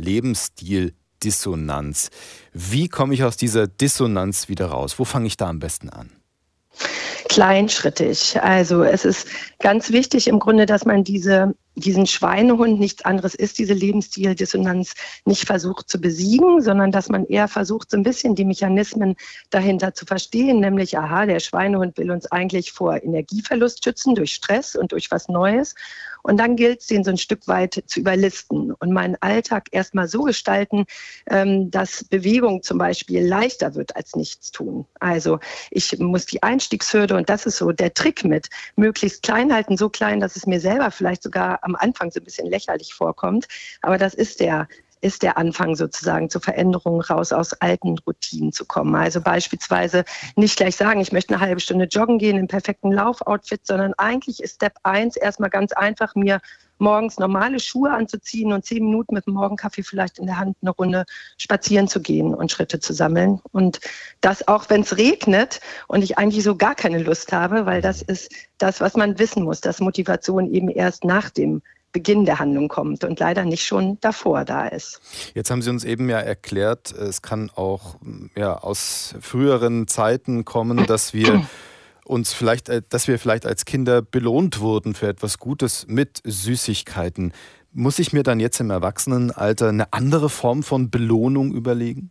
Lebensstil-Dissonanz. Wie komme ich aus dieser Dissonanz wieder raus? Wo fange ich da am besten an?
Kleinschrittig. Also es ist ganz wichtig im Grunde, dass man diese diesen Schweinehund, nichts anderes ist diese Lebensstildissonanz, nicht versucht zu besiegen, sondern dass man eher versucht, so ein bisschen die Mechanismen dahinter zu verstehen, nämlich, aha, der Schweinehund will uns eigentlich vor Energieverlust schützen durch Stress und durch was Neues. Und dann gilt es, den so ein Stück weit zu überlisten und meinen Alltag erstmal so gestalten, dass Bewegung zum Beispiel leichter wird als Nichtstun. Also ich muss die Einstiegshürde, und das ist so der Trick mit, möglichst klein halten, so klein, dass es mir selber vielleicht sogar am Anfang so ein bisschen lächerlich vorkommt. Aber das ist der ist der Anfang sozusagen zur Veränderung, raus aus alten Routinen zu kommen. Also beispielsweise nicht gleich sagen, ich möchte eine halbe Stunde joggen gehen im perfekten Laufoutfit, sondern eigentlich ist Step eins erstmal ganz einfach, mir morgens normale Schuhe anzuziehen und zehn Minuten mit dem Morgenkaffee vielleicht in der Hand eine Runde spazieren zu gehen und Schritte zu sammeln. Und das auch, wenn es regnet und ich eigentlich so gar keine Lust habe, weil das ist das, was man wissen muss, dass Motivation eben erst nach dem Beginn der Handlung kommt und leider nicht schon davor da ist.
Jetzt haben Sie uns eben ja erklärt, es kann auch ja, aus früheren Zeiten kommen, dass wir uns vielleicht, dass wir vielleicht als Kinder belohnt wurden für etwas Gutes mit Süßigkeiten. Muss ich mir dann jetzt im Erwachsenenalter eine andere Form von Belohnung überlegen?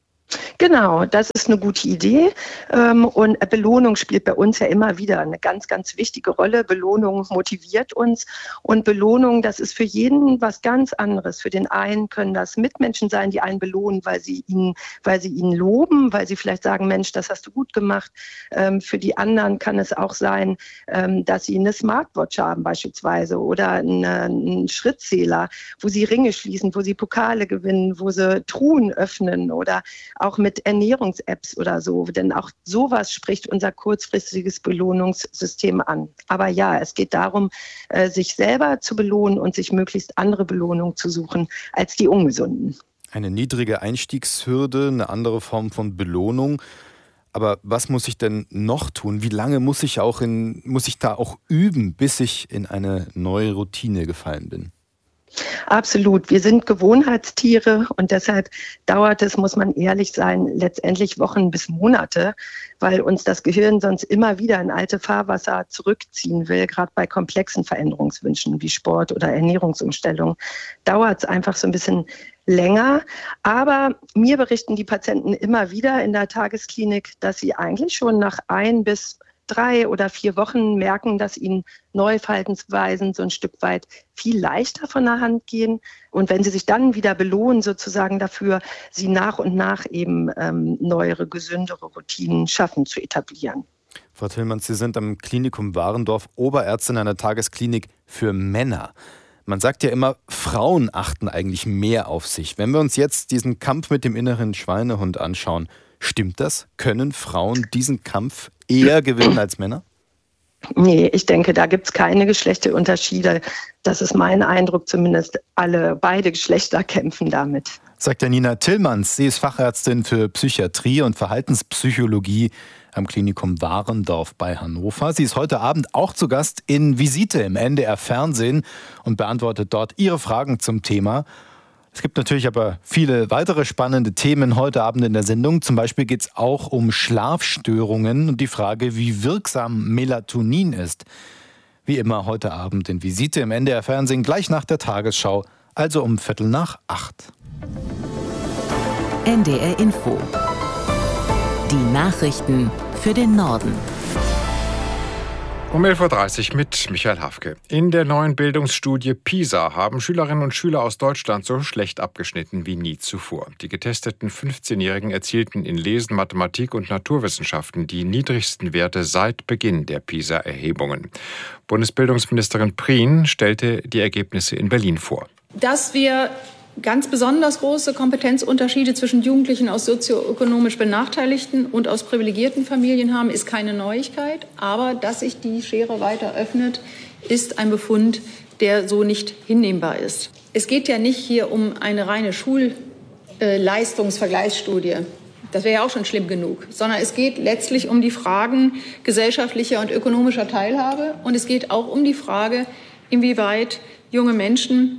Genau, das ist eine gute Idee. Und Belohnung spielt bei uns ja immer wieder eine ganz, ganz wichtige Rolle. Belohnung motiviert uns. Und Belohnung, das ist für jeden was ganz anderes. Für den einen können das Mitmenschen sein, die einen belohnen, weil sie ihn, weil sie ihn loben, weil sie vielleicht sagen, Mensch, das hast du gut gemacht. Für die anderen kann es auch sein, dass sie eine Smartwatch haben beispielsweise oder einen Schrittzähler, wo sie Ringe schließen, wo sie Pokale gewinnen, wo sie Truhen öffnen oder auch mit Ernährungs-Apps oder so, denn auch sowas spricht unser kurzfristiges Belohnungssystem an. Aber ja, es geht darum, sich selber zu belohnen und sich möglichst andere Belohnungen zu suchen als die ungesunden.
Eine niedrige Einstiegshürde, eine andere Form von Belohnung. Aber was muss ich denn noch tun? Wie lange muss ich auch in, muss ich da auch üben, bis ich in eine neue Routine gefallen bin?
Absolut. Wir sind Gewohnheitstiere und deshalb dauert es, muss man ehrlich sein, letztendlich Wochen bis Monate, weil uns das Gehirn sonst immer wieder in alte Fahrwasser zurückziehen will. Gerade bei komplexen Veränderungswünschen wie Sport oder Ernährungsumstellung dauert es einfach so ein bisschen länger. Aber mir berichten die Patienten immer wieder in der Tagesklinik, dass sie eigentlich schon nach ein bis drei oder vier Wochen merken, dass ihnen neue Verhaltensweisen so ein Stück weit viel leichter von der Hand gehen. Und wenn sie sich dann wieder belohnen, sozusagen dafür, sie nach und nach eben ähm, neuere, gesündere Routinen schaffen zu etablieren.
Frau Tillmanns, Sie sind am Klinikum Warendorf Oberärztin einer Tagesklinik für Männer. Man sagt ja immer, Frauen achten eigentlich mehr auf sich. Wenn wir uns jetzt diesen Kampf mit dem inneren Schweinehund anschauen, stimmt das? Können Frauen diesen Kampf eher gewinnen als Männer?
Nee, ich denke, da gibt es keine Geschlechterunterschiede. Das ist mein Eindruck zumindest. Alle, beide Geschlechter kämpfen damit.
Sagt ja Nina Tillmanns. Sie ist Fachärztin für Psychiatrie und Verhaltenspsychologie am Klinikum Warendorf bei Hannover. Sie ist heute Abend auch zu Gast in Visite im N D R Fernsehen und beantwortet dort Ihre Fragen zum Thema. Es gibt natürlich aber viele weitere spannende Themen heute Abend in der Sendung. Zum Beispiel geht es auch um Schlafstörungen und die Frage, wie wirksam Melatonin ist. Wie immer heute Abend in Visite im N D R Fernsehen, gleich nach der Tagesschau, also um Viertel nach acht.
N D R Info. Die Nachrichten für den Norden.
Um elf Uhr dreißig mit Michael Hafke. In der neuen Bildungsstudie PISA haben Schülerinnen und Schüler aus Deutschland so schlecht abgeschnitten wie nie zuvor. Die getesteten fünfzehnjährigen erzielten in Lesen, Mathematik und Naturwissenschaften die niedrigsten Werte seit Beginn der PISA-Erhebungen. Bundesbildungsministerin Prien stellte die Ergebnisse in Berlin vor.
Dass wir ganz besonders große Kompetenzunterschiede zwischen Jugendlichen aus sozioökonomisch benachteiligten und aus privilegierten Familien haben, ist keine Neuigkeit. Aber dass sich die Schere weiter öffnet, ist ein Befund, der so nicht hinnehmbar ist. Es geht ja nicht hier um eine reine Schulleistungsvergleichsstudie. Das wäre ja auch schon schlimm genug. Sondern es geht letztlich um die Fragen gesellschaftlicher und ökonomischer Teilhabe. Und es geht auch um die Frage, inwieweit junge Menschen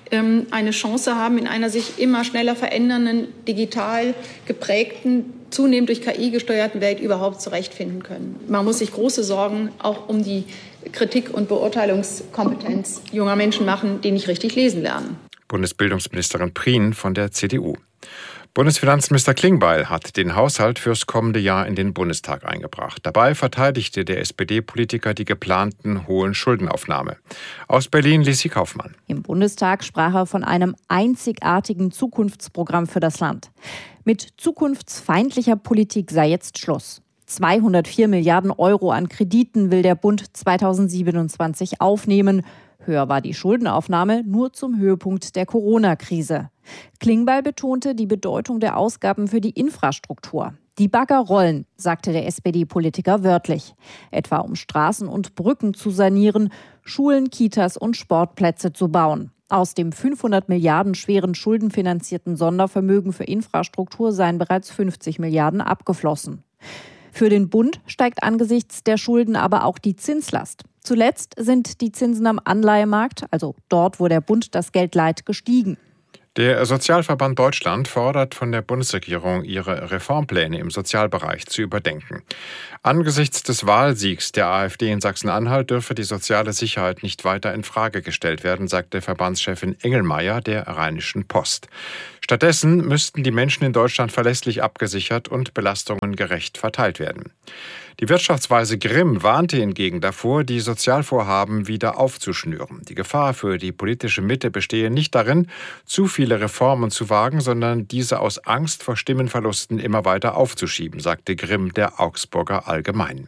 eine Chance haben, in einer sich immer schneller verändernden, digital geprägten, zunehmend durch K I gesteuerten Welt überhaupt zurechtfinden können. Man muss sich große Sorgen auch um die Kritik- und Beurteilungskompetenz junger Menschen machen, die nicht richtig lesen lernen.
Bundesbildungsministerin Prien von der C D U. Bundesfinanzminister Klingbeil hat den Haushalt fürs kommende Jahr in den Bundestag eingebracht. Dabei verteidigte der S P D-Politiker die geplanten hohen Schuldenaufnahme. Aus Berlin Lissi Kaufmann.
Im Bundestag sprach er von einem einzigartigen Zukunftsprogramm für das Land. Mit zukunftsfeindlicher Politik sei jetzt Schluss. zweihundertvier Milliarden Euro an Krediten will der Bund zweitausendsiebenundzwanzig aufnehmen. Höher war die Schuldenaufnahme nur zum Höhepunkt der Corona-Krise. Klingbeil betonte die Bedeutung der Ausgaben für die Infrastruktur. Die Bagger rollen, sagte der S P D-Politiker wörtlich. Etwa um Straßen und Brücken zu sanieren, Schulen, Kitas und Sportplätze zu bauen. Aus dem fünfhundert Milliarden schweren schuldenfinanzierten Sondervermögen für Infrastruktur seien bereits fünfzig Milliarden abgeflossen. Für den Bund steigt angesichts der Schulden aber auch die Zinslast. Zuletzt sind die Zinsen am Anleihemarkt, also dort, wo der Bund das Geld leiht, gestiegen.
Der Sozialverband Deutschland fordert von der Bundesregierung, ihre Reformpläne im Sozialbereich zu überdenken. Angesichts des Wahlsiegs der AfD in Sachsen-Anhalt dürfe die soziale Sicherheit nicht weiter in Frage gestellt werden, sagte Verbandschefin Engelmeier der Rheinischen Post. Stattdessen müssten die Menschen in Deutschland verlässlich abgesichert und Belastungen gerecht verteilt werden. Die Wirtschaftsweise Grimm warnte hingegen davor, die Sozialvorhaben wieder aufzuschnüren. Die Gefahr für die politische Mitte bestehe nicht darin, zu viele Reformen zu wagen, sondern diese aus Angst vor Stimmenverlusten immer weiter aufzuschieben, sagte Grimm der Augsburger Allgemeinen.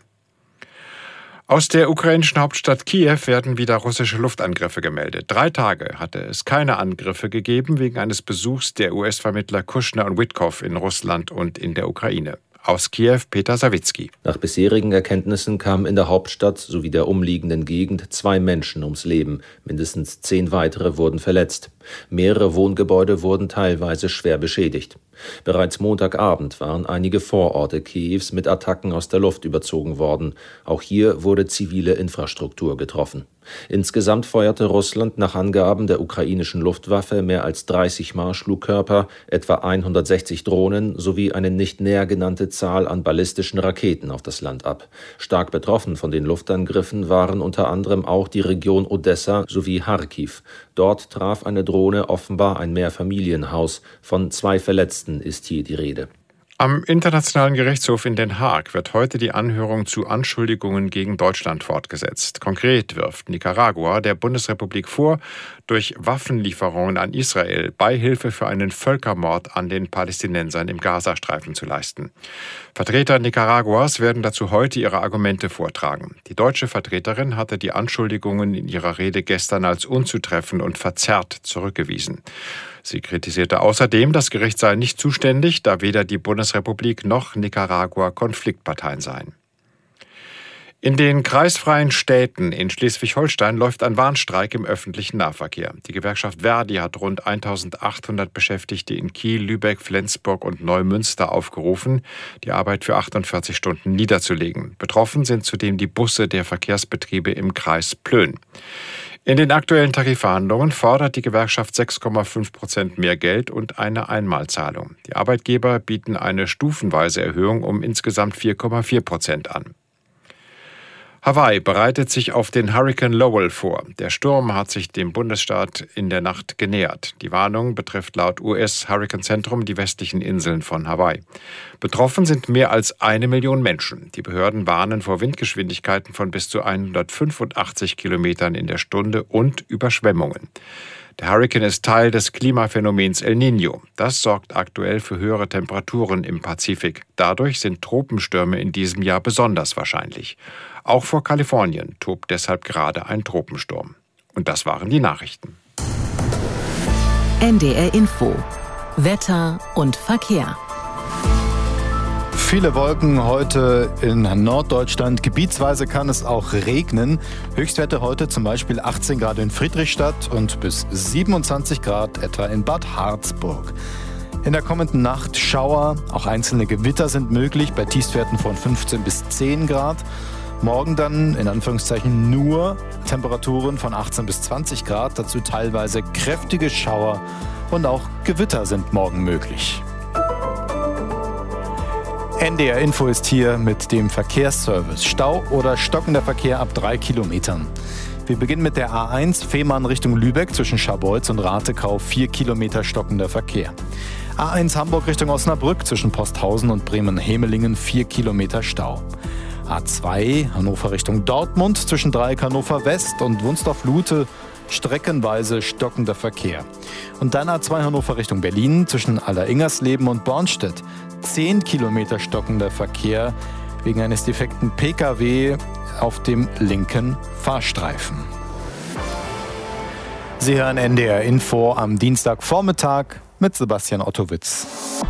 Aus der ukrainischen Hauptstadt Kiew werden wieder russische Luftangriffe gemeldet. Drei Tage hatte es keine Angriffe gegeben wegen eines Besuchs der U S-Vermittler Kushner und Witkow in Russland und in der Ukraine. Aus Kiew Peter Sawicki.
Nach bisherigen Erkenntnissen kamen in der Hauptstadt sowie der umliegenden Gegend zwei Menschen ums Leben. Mindestens zehn weitere wurden verletzt. Mehrere Wohngebäude wurden teilweise schwer beschädigt. Bereits Montagabend waren einige Vororte Kiews mit Attacken aus der Luft überzogen worden. Auch hier wurde zivile Infrastruktur getroffen. Insgesamt feuerte Russland nach Angaben der ukrainischen Luftwaffe mehr als dreißig Marschflugkörper, etwa hundertsechzig Drohnen sowie eine nicht näher genannte Zahl an ballistischen Raketen auf das Land ab. Stark betroffen von den Luftangriffen waren unter anderem auch die Region Odessa sowie Charkiw. Dort traf eine Drohne offenbar ein Mehrfamilienhaus. Von zwei Verletzten ist hier die Rede.
Am Internationalen Gerichtshof in Den Haag wird heute die Anhörung zu Anschuldigungen gegen Deutschland fortgesetzt. Konkret wirft Nicaragua der Bundesrepublik vor, durch Waffenlieferungen an Israel Beihilfe für einen Völkermord an den Palästinensern im Gazastreifen zu leisten. Vertreter Nicaraguas werden dazu heute ihre Argumente vortragen. Die deutsche Vertreterin hatte die Anschuldigungen in ihrer Rede gestern als unzutreffend und verzerrt zurückgewiesen. Sie kritisierte außerdem, das Gericht sei nicht zuständig, da weder die Bundesrepublik noch Nicaragua Konfliktparteien seien. In den kreisfreien Städten in Schleswig-Holstein läuft ein Warnstreik im öffentlichen Nahverkehr. Die Gewerkschaft Verdi hat rund eintausendachthundert Beschäftigte in Kiel, Lübeck, Flensburg und Neumünster aufgerufen, die Arbeit für achtundvierzig Stunden niederzulegen. Betroffen sind zudem die Busse der Verkehrsbetriebe im Kreis Plön. In den aktuellen Tarifverhandlungen fordert die Gewerkschaft sechs Komma fünf Prozent mehr Geld und eine Einmalzahlung. Die Arbeitgeber bieten eine stufenweise Erhöhung um insgesamt vier Komma vier Prozent an. Hawaii bereitet sich auf den Hurrikan Lowell vor. Der Sturm hat sich dem Bundesstaat in der Nacht genähert. Die Warnung betrifft laut U S-Hurrikanzentrum die westlichen Inseln von Hawaii. Betroffen sind mehr als eine Million Menschen. Die Behörden warnen vor Windgeschwindigkeiten von bis zu hundertfünfundachtzig Kilometern in der Stunde und Überschwemmungen. Der Hurrikan ist Teil des Klimaphänomens El Niño. Das sorgt aktuell für höhere Temperaturen im Pazifik. Dadurch sind Tropenstürme in diesem Jahr besonders wahrscheinlich. Auch vor Kalifornien tobt deshalb gerade ein Tropensturm. Und das waren die Nachrichten.
N D R Info. Wetter und Verkehr.
Viele Wolken heute in Norddeutschland. Gebietsweise kann es auch regnen. Höchstwerte heute zum Beispiel achtzehn Grad in Friedrichstadt und bis siebenundzwanzig Grad etwa in Bad Harzburg. In der kommenden Nacht Schauer, auch einzelne Gewitter sind möglich bei Tiefstwerten von fünfzehn bis zehn Grad. Morgen dann in Anführungszeichen nur Temperaturen von achtzehn bis zwanzig Grad, dazu teilweise kräftige Schauer und auch Gewitter sind morgen möglich. N D R Info ist hier mit dem Verkehrsservice. Stau oder stockender Verkehr ab drei Kilometern. Wir beginnen mit der A eins Fehmarn Richtung Lübeck zwischen Scharbeutz und Ratekau, vier Kilometer stockender Verkehr. A eins Hamburg Richtung Osnabrück zwischen Posthausen und Bremen-Hemelingen, vier Kilometer Stau. A zwei Hannover Richtung Dortmund zwischen Dreieck Hannover West und Wunsdorf-Lute streckenweise stockender Verkehr. Und dann A zwei Hannover Richtung Berlin zwischen Aller-Ingersleben und Bornstedt, zehn Kilometer stockender Verkehr wegen eines defekten P K W auf dem linken Fahrstreifen. Sie hören N D R Info am Dienstagvormittag mit Sebastian Ottowitz.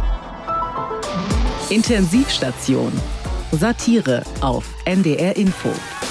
Intensivstation. Satire auf N D R Info.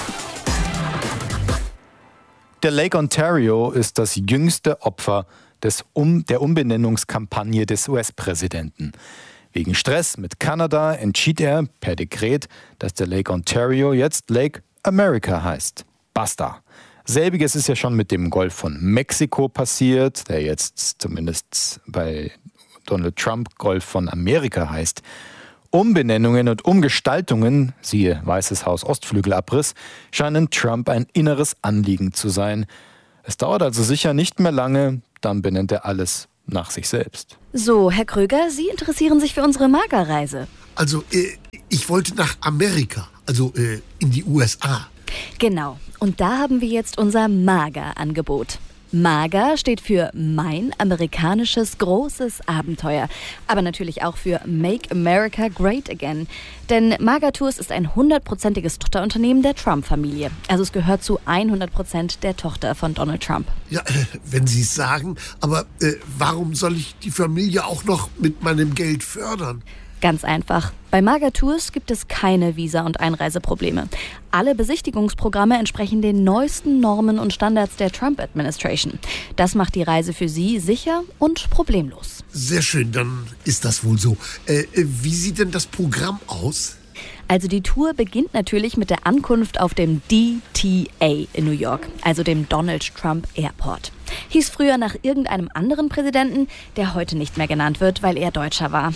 Der Lake Ontario ist das jüngste Opfer des um, der Umbenennungskampagne des U S-Präsidenten. Wegen Stress mit Kanada entschied er per Dekret, dass der Lake Ontario jetzt Lake America heißt. Basta. Selbiges ist ja schon mit dem Golf von Mexiko passiert, der jetzt zumindest bei Donald Trump Golf von Amerika heißt. Umbenennungen und Umgestaltungen, siehe Weißes Haus Ostflügelabriss, scheinen Trump ein inneres Anliegen zu sein. Es dauert also sicher nicht mehr lange, dann benennt er alles nach sich selbst.
So, Herr Kröger, Sie interessieren sich für unsere Magerreise.
Also, äh, ich wollte nach Amerika, also äh, in die U S A.
Genau, und da haben wir jetzt unser MAGA-Angebot. MAGA steht für Mein amerikanisches großes Abenteuer, aber natürlich auch für Make America Great Again. Denn MAGA Tours ist ein hundertprozentiges Tochterunternehmen der Trump-Familie. Also es gehört zu hundert Prozent der Tochter von Donald Trump.
Ja, äh, wenn Sie es sagen, aber äh, warum soll ich die Familie auch noch mit meinem Geld fördern?
Ganz einfach. Bei MAGA Tours gibt es keine Visa- und Einreiseprobleme. Alle Besichtigungsprogramme entsprechen den neuesten Normen und Standards der Trump-Administration. Das macht die Reise für Sie sicher und problemlos.
Sehr schön, dann ist das wohl so. Äh, wie sieht denn das Programm aus?
Also die Tour beginnt natürlich mit der Ankunft auf dem D T A in New York, also dem Donald Trump Airport. Hieß früher nach irgendeinem anderen Präsidenten, der heute nicht mehr genannt wird, weil er Deutscher war.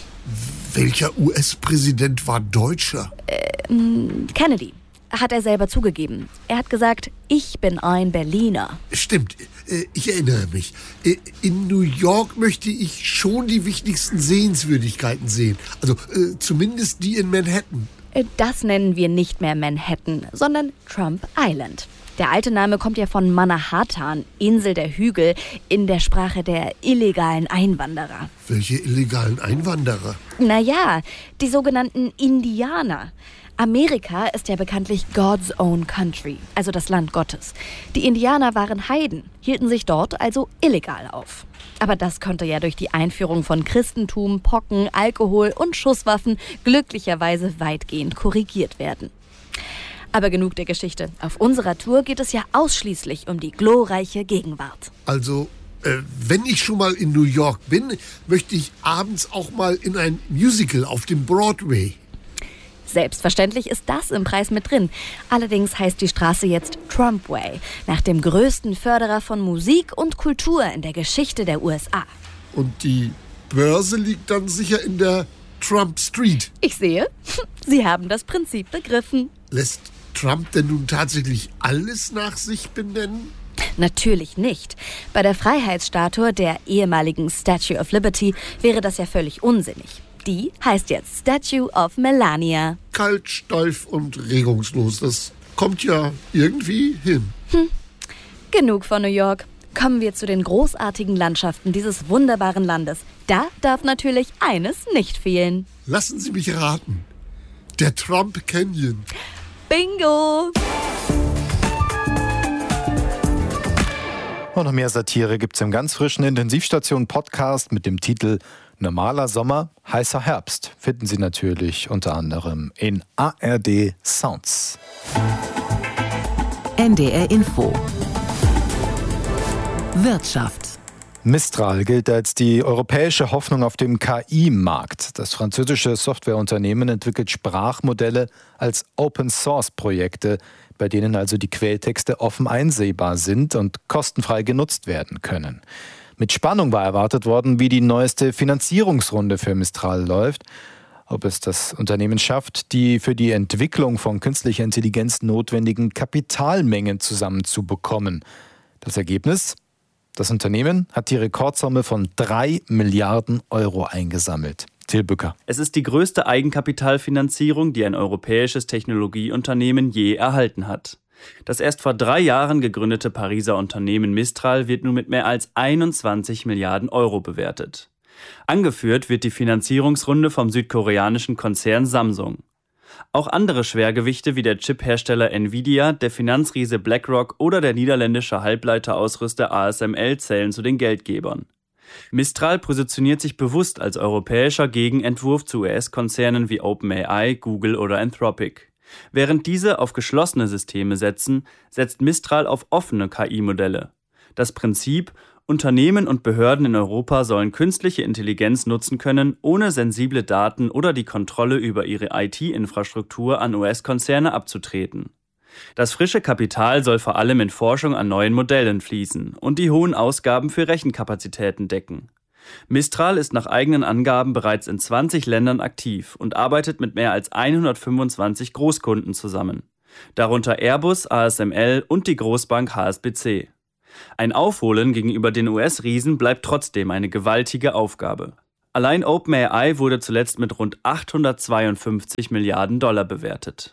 Welcher U S-Präsident war Deutscher?
Äh, Kennedy. Hat er selber zugegeben. Er hat gesagt, ich bin ein Berliner.
Stimmt, ich erinnere mich. In New York möchte ich schon die wichtigsten Sehenswürdigkeiten sehen. Also äh, zumindest die in Manhattan.
Das nennen wir nicht mehr Manhattan, sondern Trump Island. Der alte Name kommt ja von Manhattan, Insel der Hügel, in der Sprache der illegalen Einwanderer.
Welche illegalen Einwanderer?
Naja, die sogenannten Indianer. Amerika ist ja bekanntlich God's own country, also das Land Gottes. Die Indianer waren Heiden, hielten sich dort also illegal auf. Aber das konnte ja durch die Einführung von Christentum, Pocken, Alkohol und Schusswaffen glücklicherweise weitgehend korrigiert werden. Aber genug der Geschichte. Auf unserer Tour geht es ja ausschließlich um die glorreiche Gegenwart.
Also, äh, wenn ich schon mal in New York bin, möchte ich abends auch mal in ein Musical auf dem Broadway.
Selbstverständlich ist das im Preis mit drin. Allerdings heißt die Straße jetzt Trump Way, nach dem größten Förderer von Musik und Kultur in der Geschichte der U S A.
Und die Börse liegt dann sicher in der Trump Street.
Ich sehe, Sie haben das Prinzip begriffen.
Lässt Trump denn nun tatsächlich alles nach sich benennen?
Natürlich nicht. Bei der Freiheitsstatue der ehemaligen Statue of Liberty wäre das ja völlig unsinnig. Die heißt jetzt Statue of Melania.
Kalt, steif und regungslos. Das kommt ja irgendwie hin.
Hm. Genug von New York. Kommen wir zu den großartigen Landschaften dieses wunderbaren Landes. Da darf natürlich eines nicht fehlen.
Lassen Sie mich raten. Der Trump Canyon.
Bingo!
Und noch mehr Satire gibt es im ganz frischen Intensivstation-Podcast mit dem Titel Normaler Sommer, heißer Herbst. Finden Sie natürlich unter anderem in A R D Sounds.
N D R Info. Wirtschaft.
Mistral gilt als die europäische Hoffnung auf dem K I-Markt. Das französische Softwareunternehmen entwickelt Sprachmodelle als Open-Source-Projekte, bei denen also die Quelltexte offen einsehbar sind und kostenfrei genutzt werden können. Mit Spannung war erwartet worden, wie die neueste Finanzierungsrunde für Mistral läuft. Ob es das Unternehmen schafft, die für die Entwicklung von künstlicher Intelligenz notwendigen Kapitalmengen zusammenzubekommen. Das Ergebnis? Das Unternehmen hat die Rekordsumme von drei Milliarden Euro eingesammelt. Till Bücker.
Es ist die größte Eigenkapitalfinanzierung, die ein europäisches Technologieunternehmen je erhalten hat. Das erst vor drei Jahren gegründete Pariser Unternehmen Mistral wird nun mit mehr als einundzwanzig Milliarden Euro bewertet. Angeführt wird die Finanzierungsrunde vom südkoreanischen Konzern Samsung. Auch andere Schwergewichte wie der Chiphersteller Nvidia, der Finanzriese BlackRock oder der niederländische Halbleiterausrüster A S M L zählen zu den Geldgebern. Mistral positioniert sich bewusst als europäischer Gegenentwurf zu U S-Konzernen wie OpenAI, Google oder Anthropic. Während diese auf geschlossene Systeme setzen, setzt Mistral auf offene K I-Modelle. Das Prinzip: Unternehmen und Behörden in Europa sollen künstliche Intelligenz nutzen können, ohne sensible Daten oder die Kontrolle über ihre I T-Infrastruktur an U S-Konzerne abzutreten. Das frische Kapital soll vor allem in Forschung an neuen Modellen fließen und die hohen Ausgaben für Rechenkapazitäten decken. Mistral ist nach eigenen Angaben bereits in zwanzig Ländern aktiv und arbeitet mit mehr als hundertfünfundzwanzig Großkunden zusammen, darunter Airbus, A S M L und die Großbank H S B C. Ein Aufholen gegenüber den U S-Riesen bleibt trotzdem eine gewaltige Aufgabe. Allein OpenAI wurde zuletzt mit rund achthundertzweiundfünfzig Milliarden Dollar bewertet.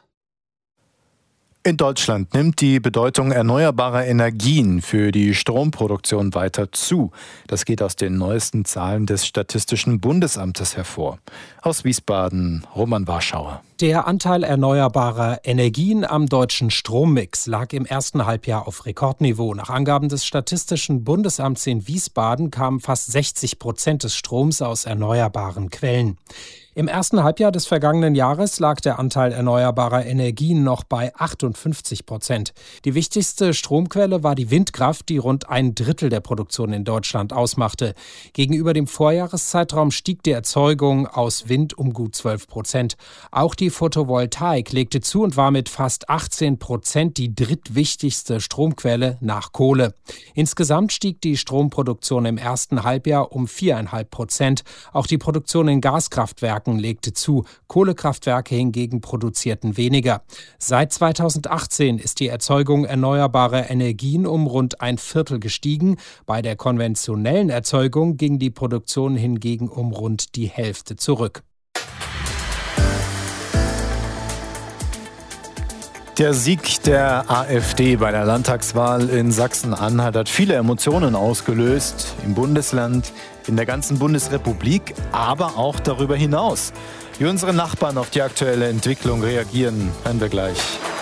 In Deutschland nimmt die Bedeutung erneuerbarer Energien für die Stromproduktion weiter zu. Das geht aus den neuesten Zahlen des Statistischen Bundesamtes hervor. Aus Wiesbaden, Roman Warschauer.
Der Anteil erneuerbarer Energien am deutschen Strommix lag im ersten Halbjahr auf Rekordniveau. Nach Angaben des Statistischen Bundesamts in Wiesbaden kamen fast sechzig Prozent des Stroms aus erneuerbaren Quellen. Im ersten Halbjahr des vergangenen Jahres lag der Anteil erneuerbarer Energien noch bei achtundfünfzig Prozent. Die wichtigste Stromquelle war die Windkraft, die rund ein Drittel der Produktion in Deutschland ausmachte. Gegenüber dem Vorjahreszeitraum stieg die Erzeugung aus Wind um gut zwölf Prozent. Auch die Photovoltaik legte zu und war mit fast achtzehn Prozent die drittwichtigste Stromquelle nach Kohle. Insgesamt stieg die Stromproduktion im ersten Halbjahr um vier Komma fünf Prozent. Auch die Produktion in Gaskraftwerken legte zu. Kohlekraftwerke hingegen produzierten weniger. Seit zweitausendachtzehn ist die Erzeugung erneuerbarer Energien um rund ein Viertel gestiegen. Bei der konventionellen Erzeugung ging die Produktion hingegen um rund die Hälfte zurück.
Der Sieg der AfD bei der Landtagswahl in Sachsen-Anhalt hat viele Emotionen ausgelöst, im Bundesland, in der ganzen Bundesrepublik, aber auch darüber hinaus. Wie unsere Nachbarn auf die aktuelle Entwicklung reagieren, hören wir gleich.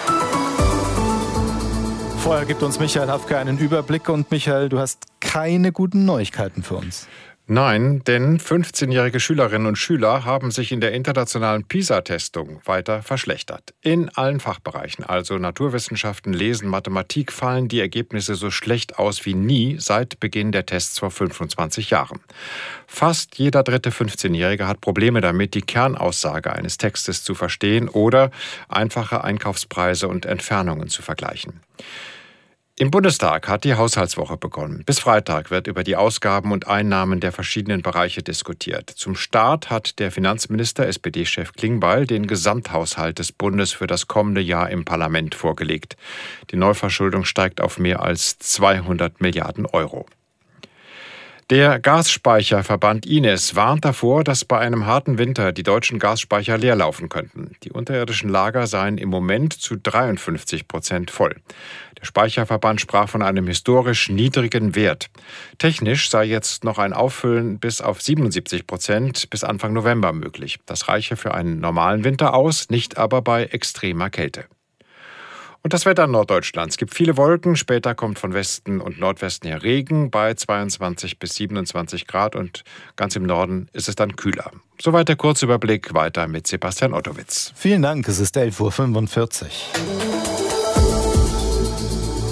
Vorher gibt uns Michael Hafke einen Überblick und Michael, du hast keine guten Neuigkeiten für uns.
Nein, denn fünfzehnjährige Schülerinnen und Schüler haben sich in der internationalen PISA-Testung weiter verschlechtert. In allen Fachbereichen, also Naturwissenschaften, Lesen, Mathematik, fallen die Ergebnisse so schlecht aus wie nie seit Beginn der Tests vor fünfundzwanzig Jahren. Fast jeder dritte fünfzehnjährige hat Probleme damit, die Kernaussage eines Textes zu verstehen oder einfache Einkaufspreise und Entfernungen zu vergleichen. Im Bundestag hat die Haushaltswoche begonnen. Bis Freitag wird über die Ausgaben und Einnahmen der verschiedenen Bereiche diskutiert. Zum Start hat der Finanzminister, S P D-Chef Klingbeil, den Gesamthaushalt des Bundes für das kommende Jahr im Parlament vorgelegt. Die Neuverschuldung steigt auf mehr als zweihundert Milliarden Euro. Der Gasspeicherverband I N E S warnt davor, dass bei einem harten Winter die deutschen Gasspeicher leer laufen könnten. Die unterirdischen Lager seien im Moment zu dreiundfünfzig Prozent voll. Der Speicherverband sprach von einem historisch niedrigen Wert. Technisch sei jetzt noch ein Auffüllen bis auf siebenundsiebzig Prozent bis Anfang November möglich. Das reiche für einen normalen Winter aus, nicht aber bei extremer Kälte. Und das Wetter Norddeutschlands. Es gibt viele Wolken, später kommt von Westen und Nordwesten her Regen bei zweiundzwanzig bis siebenundzwanzig Grad und ganz im Norden ist es dann kühler. Soweit der Kurzüberblick, weiter mit Sebastian Ottowitz.
Vielen Dank, es ist elf Uhr fünfundvierzig.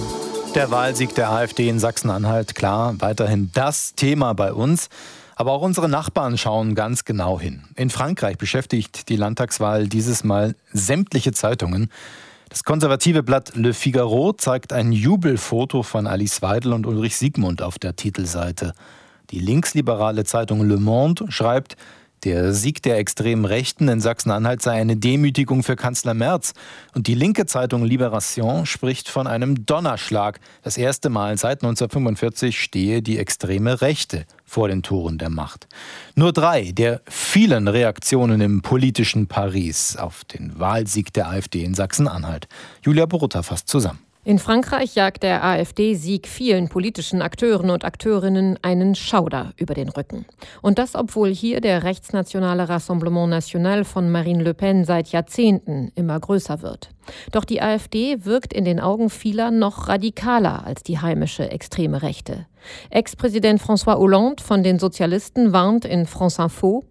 Der Wahlsieg der AfD in Sachsen-Anhalt, klar, weiterhin das Thema bei uns. Aber auch unsere Nachbarn schauen ganz genau hin. In Frankreich beschäftigt die Landtagswahl dieses Mal sämtliche Zeitungen. Das konservative Blatt Le Figaro zeigt ein Jubelfoto von Alice Weidel und Ulrich Siegmund auf der Titelseite. Die linksliberale Zeitung Le Monde schreibt, der Sieg der extremen Rechten in Sachsen-Anhalt sei eine Demütigung für Kanzler Merz. Und die linke Zeitung Libération spricht von einem Donnerschlag. Das erste Mal seit neunzehnhundertfünfundvierzig stehe die extreme Rechte vor den Toren der Macht. Nur drei der vielen Reaktionen im politischen Paris auf den Wahlsieg der AfD in Sachsen-Anhalt. Julia Borutta fasst zusammen.
In Frankreich jagt der AfD-Sieg vielen politischen Akteuren und Akteurinnen einen Schauder über den Rücken. Und das, obwohl hier der rechtsnationale Rassemblement National von Marine Le Pen seit Jahrzehnten immer größer wird. Doch die AfD wirkt in den Augen vieler noch radikaler als die heimische extreme Rechte. Ex-Präsident François Hollande von den Sozialisten warnt in France Info: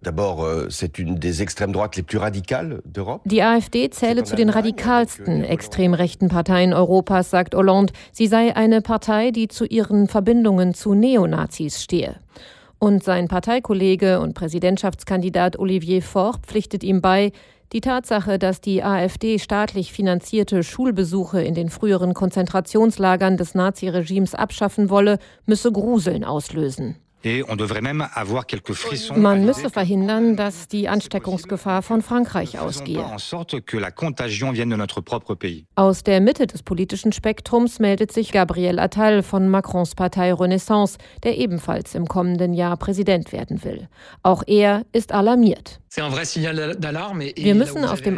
Die AfD zähle zu den radikalsten extrem rechten Parteien Europas, sagt Hollande. Sie sei eine Partei, die zu ihren Verbindungen zu Neonazis stehe. Und sein Parteikollege und Präsidentschaftskandidat Olivier Faure pflichtet ihm bei: Die Tatsache, dass die AfD staatlich finanzierte Schulbesuche in den früheren Konzentrationslagern des Naziregimes abschaffen wolle, müsse Gruseln auslösen. Man müsse verhindern, dass die Ansteckungsgefahr von Frankreich ausgehe. Aus der Mitte des politischen Spektrums meldet sich Gabriel Attal von Macrons Partei Renaissance, der ebenfalls im kommenden Jahr Präsident werden will. Auch er ist alarmiert. Wir müssen aus dem